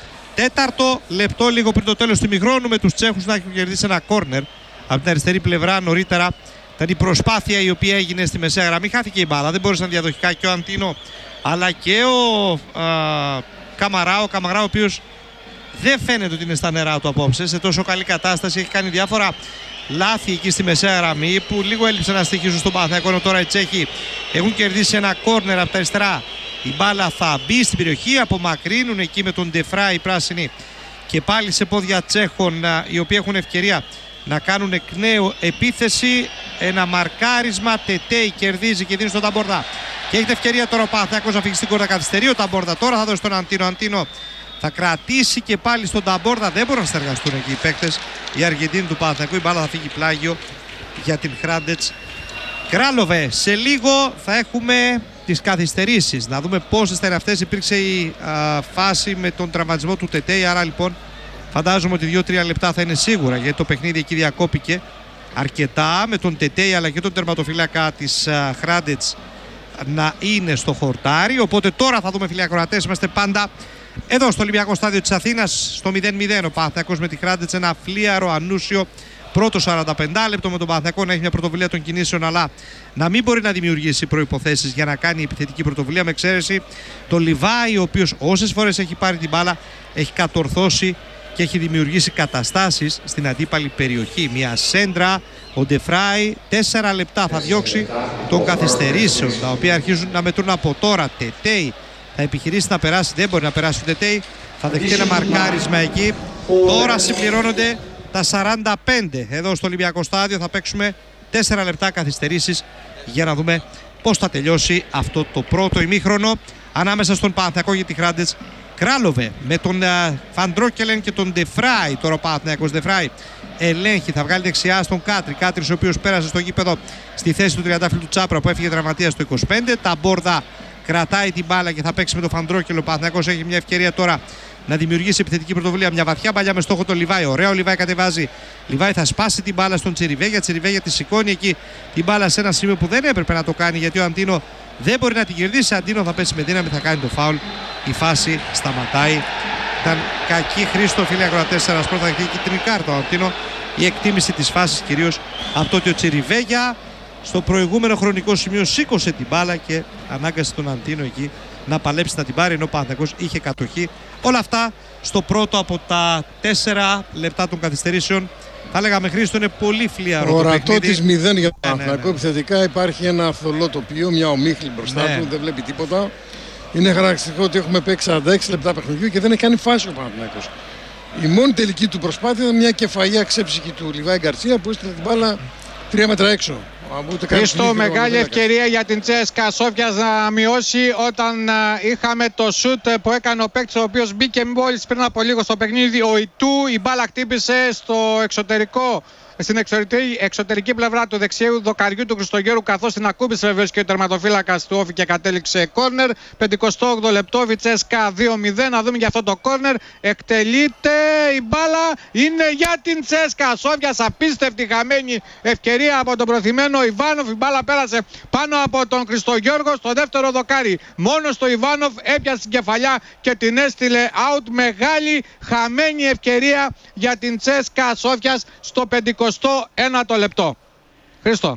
44ο λεπτό, λίγο πριν το τέλος του ημιχρόνου, με τους Τσέχους να έχουν κερδίσει ένα κόρνερ από την αριστερή πλευρά. Νωρίτερα ήταν η προσπάθεια η οποία έγινε στη μεσαία γραμμή. Χάθηκε η μπάλα, δεν μπορούσαν διαδοχικά και ο Αντίνο αλλά και ο Καμαρά. Ο Καμαρά, ο οποίος δεν φαίνεται ότι είναι στα νερά του απόψε, σε τόσο καλή κατάσταση. Έχει κάνει διάφορα λάθη εκεί στη μεσαία γραμμή που λίγο έλειψε να στοιχίζουν στον Παναθηναϊκό. Τώρα οι Τσέχοι έχουν κερδίσει ένα κόρνερ από τα αριστερά. Η μπάλα θα μπει στην περιοχή, απομακρύνουν εκεί με τον Ντεφρά οι πράσινοι και πάλι σε πόδια Τσέχων, οι οποίοι έχουν ευκαιρία να κάνουν εκ νέου επίθεση. Ένα μαρκάρισμα, Τετέι κερδίζει και δίνει στον Ταμπόρδα. Και έχει την ευκαιρία τώρα ο Παναθηναϊκός να φύγει στην κόρτα, καθυστερεί ο Ταμπόρδα. Τώρα θα δώσει τον Αντίνο. Αντίνο θα κρατήσει και πάλι στον Ταμπόρδα. Δεν μπορούν να συνεργαστούν εκεί οι παίκτες. Η Αργεντίνη του Παναθηναϊκού. Η μπάλα θα φύγει πλάγιο για την Χράντετς Κράλοβε. Σε λίγο θα έχουμε τις καθυστερήσεις. Να δούμε πόσες θα είναι αυτές. Υπήρξε η φάση με τον τραυματισμό του Τετέι. Άρα λοιπόν φαντάζομαι ότι 2-3 λεπτά θα είναι σίγουρα, γιατί το παιχνίδι εκεί διακόπηκε αρκετά με τον Τετέι αλλά και τον τερματοφύλακα της Χράντετς να είναι στο χορτάρι. Οπότε τώρα θα δούμε, φίλοι ακροατές, είμαστε πάντα εδώ στο Ολυμπιακό Στάδιο της Αθήνας στο 0-0. Ο Παναθηναϊκός με τη Χράντετς, ένα φλίαρο ανούσιο πρώτο 45 λεπτό, με τον Παναθηναϊκό να έχει μια πρωτοβουλία των κινήσεων αλλά να μην μπορεί να δημιουργήσει προϋποθέσεις για να κάνει επιθετική πρωτοβουλία, με εξαίρεση το Λιβάη, ο οποίος όσες φορές έχει πάρει την μπάλα έχει κατορθώσει και έχει δημιουργήσει καταστάσεις στην αντίπαλη περιοχή. Μια σέντρα, ο Ντεφράι 4 λεπτά θα διώξει των καθυστερήσεων, τα οποία αρχίζουν να μετρούν από τώρα. Τετέι θα επιχειρήσει να περάσει, δεν μπορεί να περάσει ο Τετέι, θα δεχτεί ένα μαρκάρισμα εκεί. Τώρα συμπληρώνονται τα 45 εδώ στο Ολυμπιακό Στάδιο. Θα παίξουμε 4 λεπτά καθυστερήσεις για να δούμε πώς θα τελειώσει αυτό το πρώτο ημίχρονο ανάμεσα στον Παναθηναϊκό και τη Χράντετς Κράλοβε με τον Φαντρόκελεν και τον Ντεφράι. Τώρα ο Παναθηναϊκός Ντεφράι ελέγχει, θα βγάλει δεξιά στον Κάτρη. Κάτρης, ο οποίος πέρασε στο γήπεδο στη θέση του τριαντάφυλλου του Τσάπρα που έφυγε τραυματίας στο 25. Ταμπόρδα κρατάει την μπάλα και θα παίξει με τον Φαντρόκελο. Ο Παναθηναϊκός έχει μια ευκαιρία τώρα να δημιουργήσει επιθετική πρωτοβουλία. Μια βαθιά παλιά με στόχο τον Λιβάη. Ωραία, ο Λιβάη κατεβάζει. Λιβάη θα σπάσει την μπάλα στον Τσιριβέγια. Τσιριβέγια τη σηκώνει εκεί την μπάλα σε ένα σημείο που δεν έπρεπε να το κάνει, γιατί ο Αντίνο δεν μπορεί να την κερδίσει. Αντίνο θα πέσει με δύναμη, θα κάνει το φάουλ. Η φάση σταματάει. Ήταν κακή, Χρήστο, φίλοι ακροατές. Πρώτα θα έχει κίτρινη κάρτα ο Αντίνο. Η εκτίμηση της φάσης κυρίως από το ότι ο Τσιριβέγια στο προηγούμενο χρονικό σημείο σήκωσε την μπάλα και ανάγκασε τον Αντίνο εκεί να παλέψει να την πάρει, ενώ ο Παναθηναϊκός είχε κατοχή. Όλα αυτά στο πρώτο από τα 4 λεπτά των καθυστερήσεων. Θα λέγαμε, Χρήστο, είναι πολύ φλιαρό. Ορατό της 0 για τον Παναθηναϊκό. Επιθετικά υπάρχει ένα θολό τοπίο, μια ομίχλη μπροστά του, δεν βλέπει τίποτα. Είναι χαρακτηριστικό ότι έχουμε παίξει 46 λεπτά παιχνιδιού και δεν έχει κάνει φάση ο Παναθηναϊκός. Η μόνη τελική του προσπάθεια ήταν μια κεφαλιά ξέψυχη του Λιβάη Γκαρσία που έστειλε την μπάλα 3 μέτρα έξω. Χρήστο, μεγάλη ευκαιρία για την CSKA Σόφιας να μειώσει όταν είχαμε το σουτ που έκανε ο παίκτης, ο οποίος μπήκε μόλις πριν από λίγο στο παιχνίδι. Ο Ιτού, η μπάλα χτύπησε στο εξωτερικό, στην εξωτερική πλευρά του δεξιού δοκαριού του Χριστογέρου, καθώς την ακούμπησε βεβαίως και ο τερματοφύλακας του Όφη και κατέληξε κόρνερ. 58 λεπτό, CSKA 2-0. Να δούμε για αυτό το κόρνερ. Εκτελείται η μπάλα, είναι για την CSKA Σόφιας. Απίστευτη χαμένη ευκαιρία από τον προθυμένο Ιβάνοφ. Η μπάλα πέρασε πάνω από τον Χριστογέργο στο δεύτερο δοκάρι. Μόνο στο Ιβάνοφ έπιασε την κεφαλιά και την έστειλε out. Μεγάλη χαμένη ευκαιρία για την CSKA Σόφιας στο 51ο λεπτό. Χρήστο.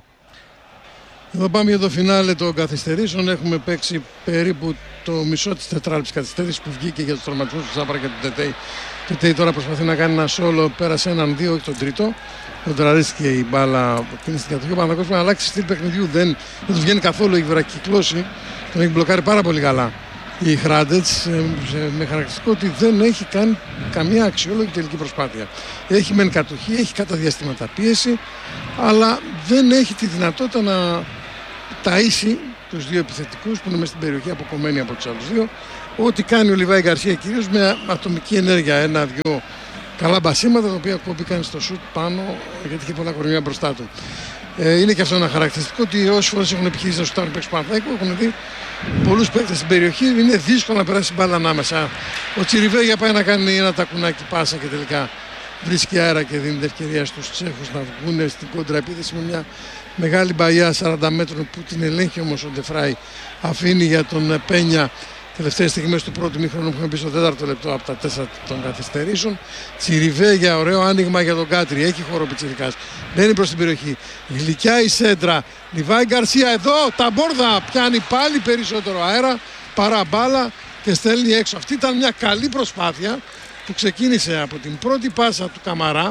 Εδώ πάμε για το φινάλε των καθυστερήσεων. Έχουμε παίξει περίπου το μισό της τετράλεπτης καθυστέρησης που βγήκε για τους τραυματισμούς του Τσάπρα και του Τετέι. Το Τετέι τώρα προσπαθεί να κάνει ένα σόλο, πέρασε έναν δύο, όχι τον τρίτο. Τον τραρίστηκε η μπάλα από την κατοχή. Ο Παναθηναϊκός πρέπει να αλλάξει στυλ παιχνιδιού. Δεν του βγαίνει καθόλου, έχει βρακυκλώσει. Τον έχει μπλοκάρει πάρα πολύ καλά η Hrádec, με χαρακτηριστικό ότι δεν έχει κάνει καμία αξιόλογη τελική προσπάθεια. Έχει μεν κατοχή, έχει κατά διαστήματα πίεση, αλλά δεν έχει τη δυνατότητα να ταΐσει τους δύο επιθετικούς που είναι μέσα στην περιοχή, αποκομμένοι από τους άλλους δύο. Ό,τι κάνει ο Λιβάη Γκαρσία κυρίως με ατομική ενέργεια, ένα-δυο καλά μπασίματα, τα οποία κόπηκαν στο σουτ πάνω, γιατί είχε πολλά κορμιά μπροστά του. Είναι και αυτό ένα χαρακτηριστικό ότι όσες φορές έχουν επιχειρήσει να σουτάρουν παίκτες του Παναθηναϊκού, έχουν δει πολλούς παίκτες στην περιοχή. Είναι δύσκολο να περάσει μπάλα ανάμεσα. Ο Τσιριβέγια πάει να κάνει ένα τακουνάκι πάσα και τελικά βρίσκει αέρα και δίνει την ευκαιρία στους Τσέχους να βγουν στην κόντρα επίθεση με μια μεγάλη μπαγιά 40 μέτρων που την ελέγχει όμως ο Ντεφράι. Αφήνει για τον Πένια τελευταίες στιγμές του πρώτου μήχρονου που είχαν πει στο 4ο λεπτό από τα 4 των καθυστερήσεων. Τσιριβέγια, ωραίο άνοιγμα για τον Κάτρι. Έχει χώρο πιτσιρικάς. Μπαίνει προς την περιοχή. Γλυκιά η σέντρα. Λιβάη Γκαρσία εδώ. Τα μπόρδα πιάνει πάλι περισσότερο αέρα παρά μπάλα και στέλνει έξω. Αυτή ήταν μια καλή προσπάθεια που ξεκίνησε από την πρώτη πάσα του Καμαρά.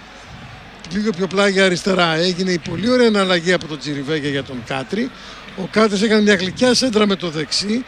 Λίγο πιο πλάγια αριστερά. Έγινε η πολύ ωραία εναλλαγή από τον Τσιριβέγια για τον Κάτρι. Ο Κάτρις έκανε μια γλυκιά σέντρα με το δεξί.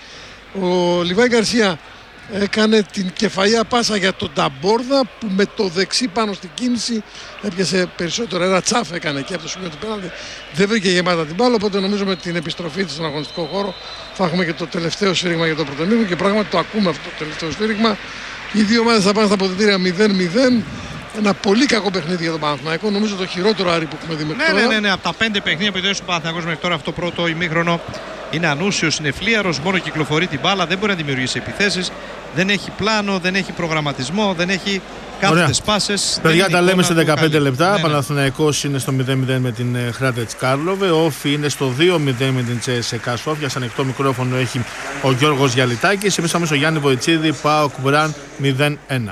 Ο Λιβάη Γκαρσία έκανε την κεφαλιά πάσα για τον Ταμπόρδα που με το δεξί πάνω στην κίνηση έπιασε περισσότερο. Ένα τσάφ έκανε και από το σημείο του πέναλτι. Δεν βρήκε γεμάτα την μπάλα. Οπότε νομίζω με την επιστροφή της στον αγωνιστικό χώρο θα έχουμε και το τελευταίο σφύριγμα για το πρωτομήχρονο. Και πράγματι το ακούμε αυτό το τελευταίο σφύριγμα. Οι δύο ομάδες θα πάνε στα αποδυτήρια 0-0. Ένα πολύ κακό παιχνίδι για τον Παναθηναϊκό. Νομίζω το χειρότερο Άρη που έχουμε δει μέχρι τώρα. Ναι. Από τα 5 παιχνίδια που έδωσε ο Παναθηναϊκός μέχρι τώρα, αυτό το πρώτο ημίχρονο είναι ανούσιος, είναι φλίαρος, μόνο κυκλοφορεί την μπάλα, δεν μπορεί να δημιουργήσει επιθέσεις, δεν έχει πλάνο, δεν έχει προγραμματισμό, δεν έχει κάθετες πάσες. Παιδιά, τα λέμε σε 15 λεπτά. Ναι. Παναθηναϊκός είναι στο 0-0 με την Hrádec Κάρλοβε. Ο Όφη είναι στο 2-0 με την CSKA Σόφια. Σαν ανοιχτό μικρόφωνο έχει ο Γιώργος Γιαλιτάκης. Εμείς στο Γιάννη Βοητσίδη, ΠΑΟΚ Μπραν 0-1.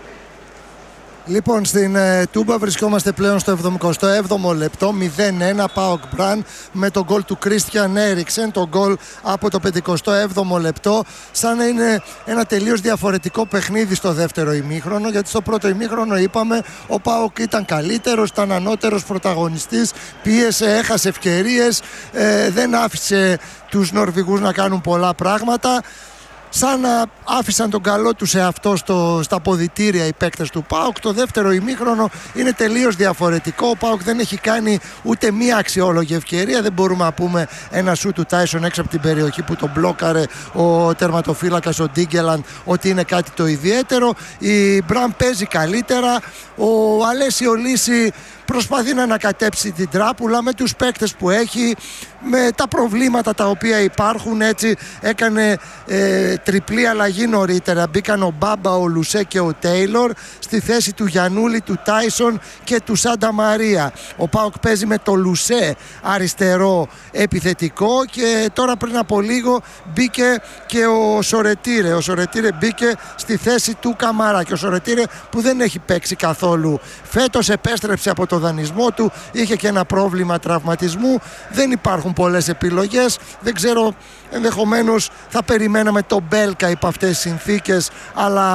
Λοιπόν, στην Τούμπα βρισκόμαστε πλέον στο 77ο λεπτό, 0-1 ΠΑΟΚ Μπραν με τον γκολ του Κρίστιαν Έριξεν, τον γκολ από το 57ο λεπτό, σαν να είναι ένα τελείως διαφορετικό παιχνίδι στο δεύτερο ημίχρονο, γιατί στο πρώτο ημίχρονο είπαμε ο ΠΑΟΚ ήταν καλύτερος, ήταν ανώτερος πρωταγωνιστής, πίεσε, έχασε ευκαιρίες, δεν άφησε τους Νορβηγούς να κάνουν πολλά πράγματα. Σαν να άφησαν τον καλό τους εαυτό στα αποδυτήρια οι παίκτες του ΠΑΟΚ. Το δεύτερο ημίχρονο είναι τελείως διαφορετικό. Ο ΠΑΟΚ δεν έχει κάνει ούτε μία αξιόλογη ευκαιρία. Δεν μπορούμε να πούμε ένα σου του Τάισον έξω από την περιοχή που τον μπλόκαρε ο τερματοφύλακας ο Ντίγκελαντ ότι είναι κάτι το ιδιαίτερο. Η Μπραν παίζει καλύτερα. Ο Αλέσιο Λύση προσπαθεί να ανακατέψει την τράπουλα με τους παίκτες που έχει, με τα προβλήματα τα οποία υπάρχουν. Έτσι έκανε τριπλή αλλαγή νωρίτερα. Μπήκαν ο Μπάμπα, ο Λουσέ και ο Τέιλορ στη θέση του Γιαννούλη, του Τάισον και του Σάντα Μαρία. Ο ΠΑΟΚ παίζει με το Λουσέ αριστερό επιθετικό και τώρα πριν από λίγο μπήκε και ο Σορετήρε. Ο Σορετήρε μπήκε στη θέση του Καμαρά και ο Σορετήρε που δεν έχει παίξει καθόλου φέτος, επέστρεψε από το δανεισμό του, είχε και ένα πρόβλημα τραυματισμού. Δεν υπάρχουν πολλές επιλογές. Δεν ξέρω, ενδεχομένως θα περιμέναμε τον Μπέλκα υπό αυτές τις συνθήκες, αλλά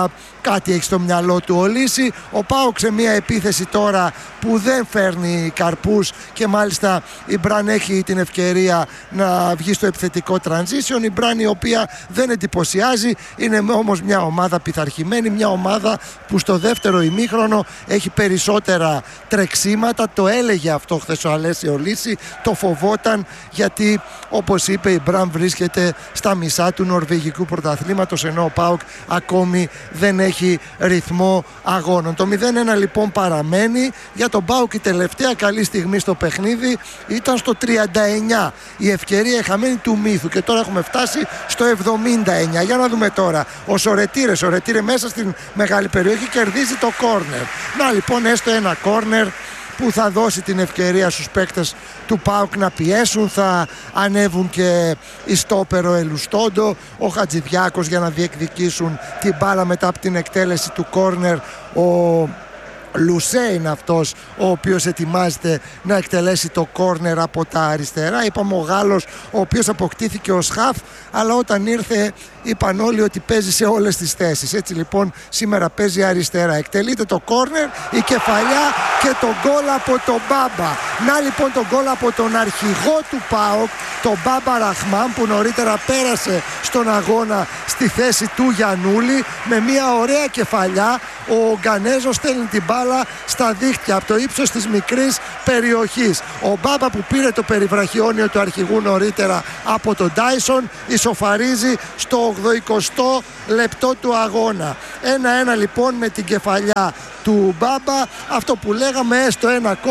κάτι έχει στο μυαλό του ο Λύση. Ο ΠΑΟΚ σε μια επίθεση τώρα που δεν φέρνει καρπούς και μάλιστα η Μπραν έχει την ευκαιρία να βγει στο επιθετικό transition. Η Μπραν η οποία δεν εντυπωσιάζει, είναι όμως μια ομάδα πειθαρχημένη, μια ομάδα που στο δεύτερο ημίχρονο έχει περισσότερα τρεξίματα. Το έλεγε αυτό χθες ο Αλέσιο Λύση, το φοβόταν, γιατί όπως είπε η Μπραν βρίσκεται στα μισά του νορβηγικού πρωταθλήματος, ενώ ο ΠΑΟΚ ακόμη δεν έχει ρυθμό αγώνων. Το 0-1 λοιπόν παραμένει. Για τον ΠΑΟΚ η τελευταία καλή στιγμή στο παιχνίδι ήταν στο 39, η ευκαιρία χαμένη του Μύθου, και τώρα έχουμε φτάσει στο 79. Για να δούμε τώρα, ο Σορετήρε μέσα στην μεγάλη περιοχή κερδίζει το κόρνερ. Να λοιπόν, έστω ένα κόρνερ που θα δώσει την ευκαιρία στους παίκτες του ΠΑΟΚ να πιέσουν. Θα ανέβουν και η στόπερο Ελουστόντο, ο Χατζηδιάκος, για να διεκδικήσουν την μπάλα μετά από την εκτέλεση του κόρνερ. Ο Λουσέ είναι αυτός ο οποίος ετοιμάζεται να εκτελέσει το κόρνερ από τα αριστερά. Είπαμε ο Γάλλος, ο οποίος αποκτήθηκε ως χαφ, αλλά όταν ήρθε είπαν όλοι ότι παίζει σε όλες τις θέσεις. Έτσι λοιπόν σήμερα παίζει αριστερά. Εκτελείται το κόρνερ, η κεφαλιά και το γκολ από τον Μπάμπα. Να λοιπόν το γκολ από τον αρχηγό του ΠΑΟΚ, τον Μπάμπα Ραχμάν, που νωρίτερα πέρασε στον αγώνα στη θέση του Γιαννούλη. Με μια ωραία κεφαλιά ο Γκανέζος στέλνει την μπάλα στα δίχτυα από το ύψος της μικρής περιοχής. Ο Μπάμπα, που πήρε το περιβραχιόνιο του αρχηγού νωρίτερα από τον Τάισον, ισοφαρίζει στο 80 λεπτό του αγώνα. 1-1 λοιπόν με την κεφαλιά του Μπάμπα. Αυτό που λέγαμε, έστω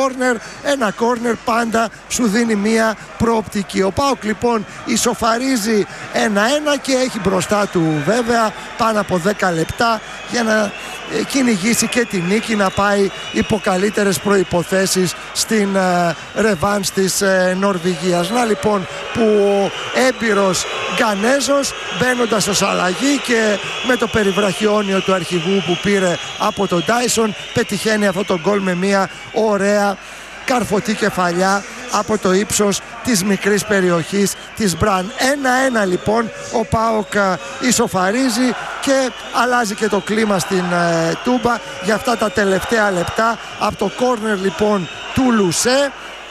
ένα κόρνερ πάντα σου δίνει μια προοπτική. Ο ΠΑΟΚ λοιπόν ισοφαρίζει 1-1 και έχει μπροστά του βέβαια πάνω από 10 λεπτά για να κυνηγήσει και τη νίκη, να πάει υπό καλύτερες προϋποθέσεις στην ρεβάνς της Νορβηγίας. Να λοιπόν που ο έμπειρος Γκανέζος, μπαίνοντας ως αλλαγή και με το περιβραχιόνιο του αρχηγού που πήρε από τον Τάισον, πετυχαίνει αυτό το γκολ με μια ωραία καρφωτή κεφαλιά από το ύψος της μικρής περιοχής της Μπραν. 1-1 λοιπόν, ο ΠΑΟΚ ισοφαρίζει και αλλάζει και το κλίμα στην Τούμπα για αυτά τα τελευταία λεπτά. Από το κόρνερ λοιπόν του Λουσέ,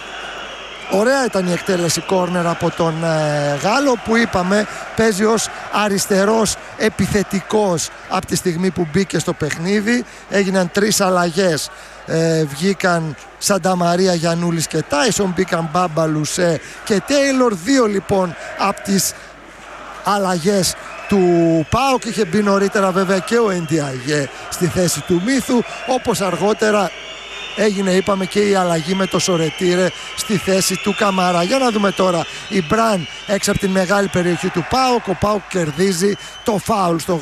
ωραία ήταν η εκτέλεση κόρνερ από τον Γάλλο, που είπαμε παίζει ως αριστερός επιθετικός από τη στιγμή που μπήκε στο παιχνίδι. Έγιναν 3 αλλαγές. Βγήκαν Σανταμαρία, Γιαννούλης και Τάισον, μπήκαν Μπάμπα, Λουσέ και Τέιλορ. 2 λοιπόν από τις αλλαγές του ΠΑΟΚ. Είχε μπει νωρίτερα βέβαια και ο Εντιαγέ στη θέση του Μύθου, όπως αργότερα έγινε, είπαμε, και η αλλαγή με το Σορετήρε στη θέση του Καμαρά. Για να δούμε τώρα, η Μπραν έξω από την μεγάλη περιοχή του ΠΑΟΚ. Ο ΠΑΟΚ κερδίζει το φάουλ στο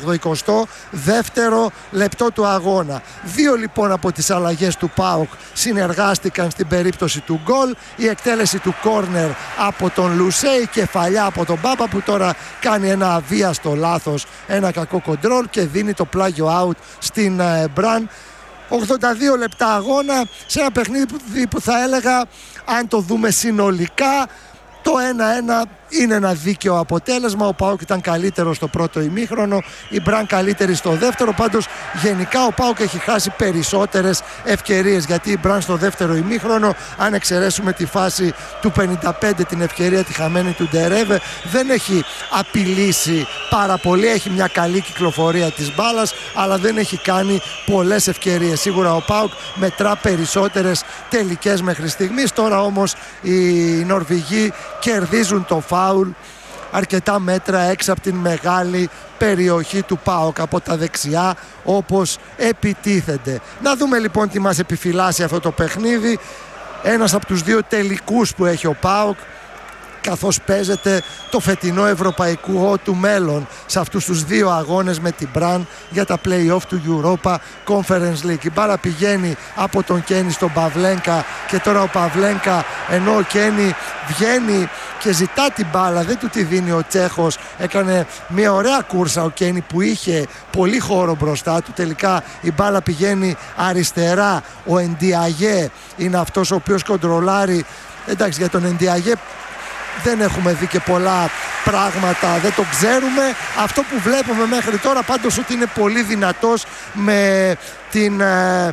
82ο λεπτό του αγώνα. 2 λοιπόν από τις αλλαγές του ΠΑΟΚ συνεργάστηκαν στην περίπτωση του γκολ. Η εκτέλεση του κόρνερ από τον Λουσέ, η κεφαλιά από τον Μπάμπα, που τώρα κάνει ένα αβίαστο λάθος, ένα κακό κοντρόλ και δίνει το πλάγιο out στην Μπραν. 82 λεπτά αγώνα σε ένα παιχνίδι που θα έλεγα, αν το δούμε συνολικά, το 1-1 είναι ένα δίκαιο αποτέλεσμα. Ο ΠΑΟΚ ήταν καλύτερο στο πρώτο ημίχρονο, η Μπραν καλύτερη στο δεύτερο. Πάντως γενικά ο ΠΑΟΚ έχει χάσει περισσότερες ευκαιρίες, γιατί η Μπραν στο δεύτερο ημίχρονο, αν εξαιρέσουμε τη φάση του 55, την ευκαιρία τη χαμένη του Ντερέβε, δεν έχει απειλήσει πάρα πολύ. Έχει μια καλή κυκλοφορία της μπάλας, αλλά δεν έχει κάνει πολλές ευκαιρίες. Σίγουρα ο ΠΑΟΚ μετρά περισσότερες τελικές μέχρι στιγμής. Τώρα όμως οι Νορβηγοί κερδίζουν το φάουλ αρκετά μέτρα έξω από την μεγάλη περιοχή του ΠΑΟΚ από τα δεξιά, όπως επιτίθενται. Να δούμε λοιπόν τι μας επιφυλάσσει αυτό το παιχνίδι. Ένας από τους 2 τελικούς που έχει ο ΠΑΟΚ, καθώς παίζεται το φετινό ευρωπαϊκό του μέλλον σε αυτούς τους 2 αγώνες με την Μπραν για τα play-off του Europa Conference League. Η μπάλα πηγαίνει από τον Κένι στον Παυλένκα και τώρα ο Παυλένκα, ενώ ο Κένι βγαίνει και ζητά την μπάλα, δεν του τη δίνει ο Τσέχος. Έκανε μια ωραία κούρσα ο Κένι που είχε πολύ χώρο μπροστά του. Τελικά η μπάλα πηγαίνει αριστερά. Ο Εντιαγέ είναι αυτός ο οποίος κοντρολάρει. Εντάξει, για τον Εντιαγέ δεν έχουμε δει και πολλά πράγματα δεν το ξέρουμε. Αυτό που βλέπουμε μέχρι τώρα πάντως ότι είναι πολύ δυνατός με την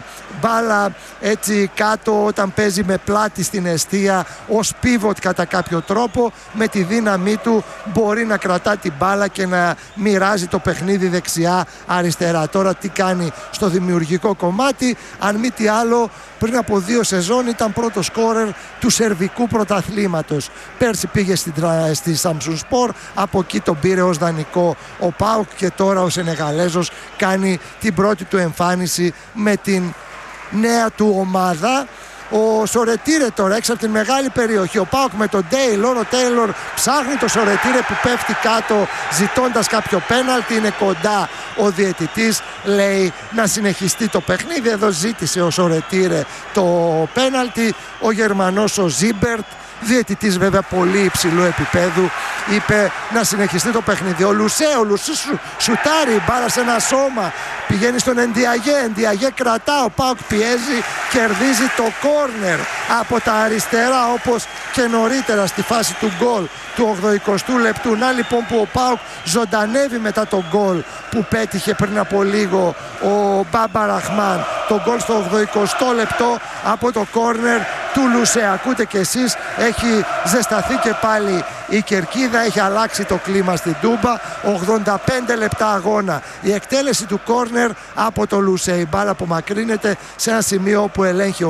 μπάλα έτσι κάτω όταν παίζει με πλάτη στην εστία ως πίβοτ κατά κάποιο τρόπο. Με τη δύναμή του μπορεί να κρατά την μπάλα και να μοιράζει το παιχνίδι δεξιά αριστερά. Τώρα τι κάνει στο δημιουργικό κομμάτι? Αν μη τι άλλο, πριν από 2 σεζόν ήταν πρώτο σκόρερ του σερβικού πρωταθλήματος. Πέρσι πήγε στη Σαμσουνσπορ, από εκεί τον πήρε ως δανεικό ο ΠΑΟΚ και τώρα ο Σενεγαλέζος κάνει την πρώτη του εμφάνιση με την νέα του ομάδα. Ο Σορετήρε τώρα έξω από την μεγάλη περιοχή. Ο ΠΑΟΚ με τον Τέιλορ. Ο Τέιλορ ψάχνει το Σορετήρε που πέφτει κάτω ζητώντας κάποιο πέναλτι. Είναι κοντά ο διαιτητής. Λέει να συνεχιστεί το παιχνίδι. Εδώ ζήτησε ο Σορετήρε το πέναλτι. Ο Γερμανός ο Ζίμπερτ, διαιτητής βέβαια πολύ υψηλού επίπεδου, είπε να συνεχιστεί το παιχνίδι. Ο Λουσέ σουτάρει μπάρα σε ένα σώμα, πηγαίνει στον Εντιαγέ κρατά, ο ΠΑΟΚ πιέζει, κερδίζει το κόρνερ από τα αριστερά όπως και νωρίτερα στη φάση του γκολ του 80ου λεπτού. Να λοιπόν που ο ΠΑΟΚ ζωντανεύει μετά το γκολ που πέτυχε πριν από λίγο ο Μπάμπα Ραχμάν, το γκολ στο 80ο λεπτό από το κόρνερ του Λουσέ. Ακούτε κι εσείς, έχει ζεσταθεί και πάλι η κερκίδα, έχει αλλάξει το κλίμα στην Τούμπα. 85 λεπτά αγώνα, η εκτέλεση του κόρνερ από το Λουσέ. Η μπάλα απομακρύνεται σε ένα σημείο όπου ελέγχει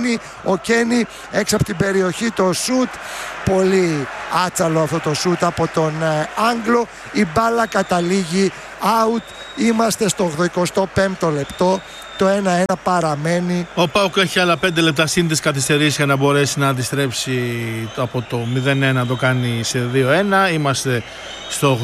ο Κένι έξω από την περιοχή, το σουτ, πολύ άτσαλο αυτό το σουτ από τον Άγγλο. Η μπάλα καταλήγει out. Είμαστε στο 85ο λεπτό. Το 1-1 παραμένει. Ο ΠΑΟΚ έχει άλλα 5 λεπτά σύνδεση καθυστερήσει για να μπορέσει να αντιστρέψει από το 0-1, το κάνει σε 2-1. Είμαστε στο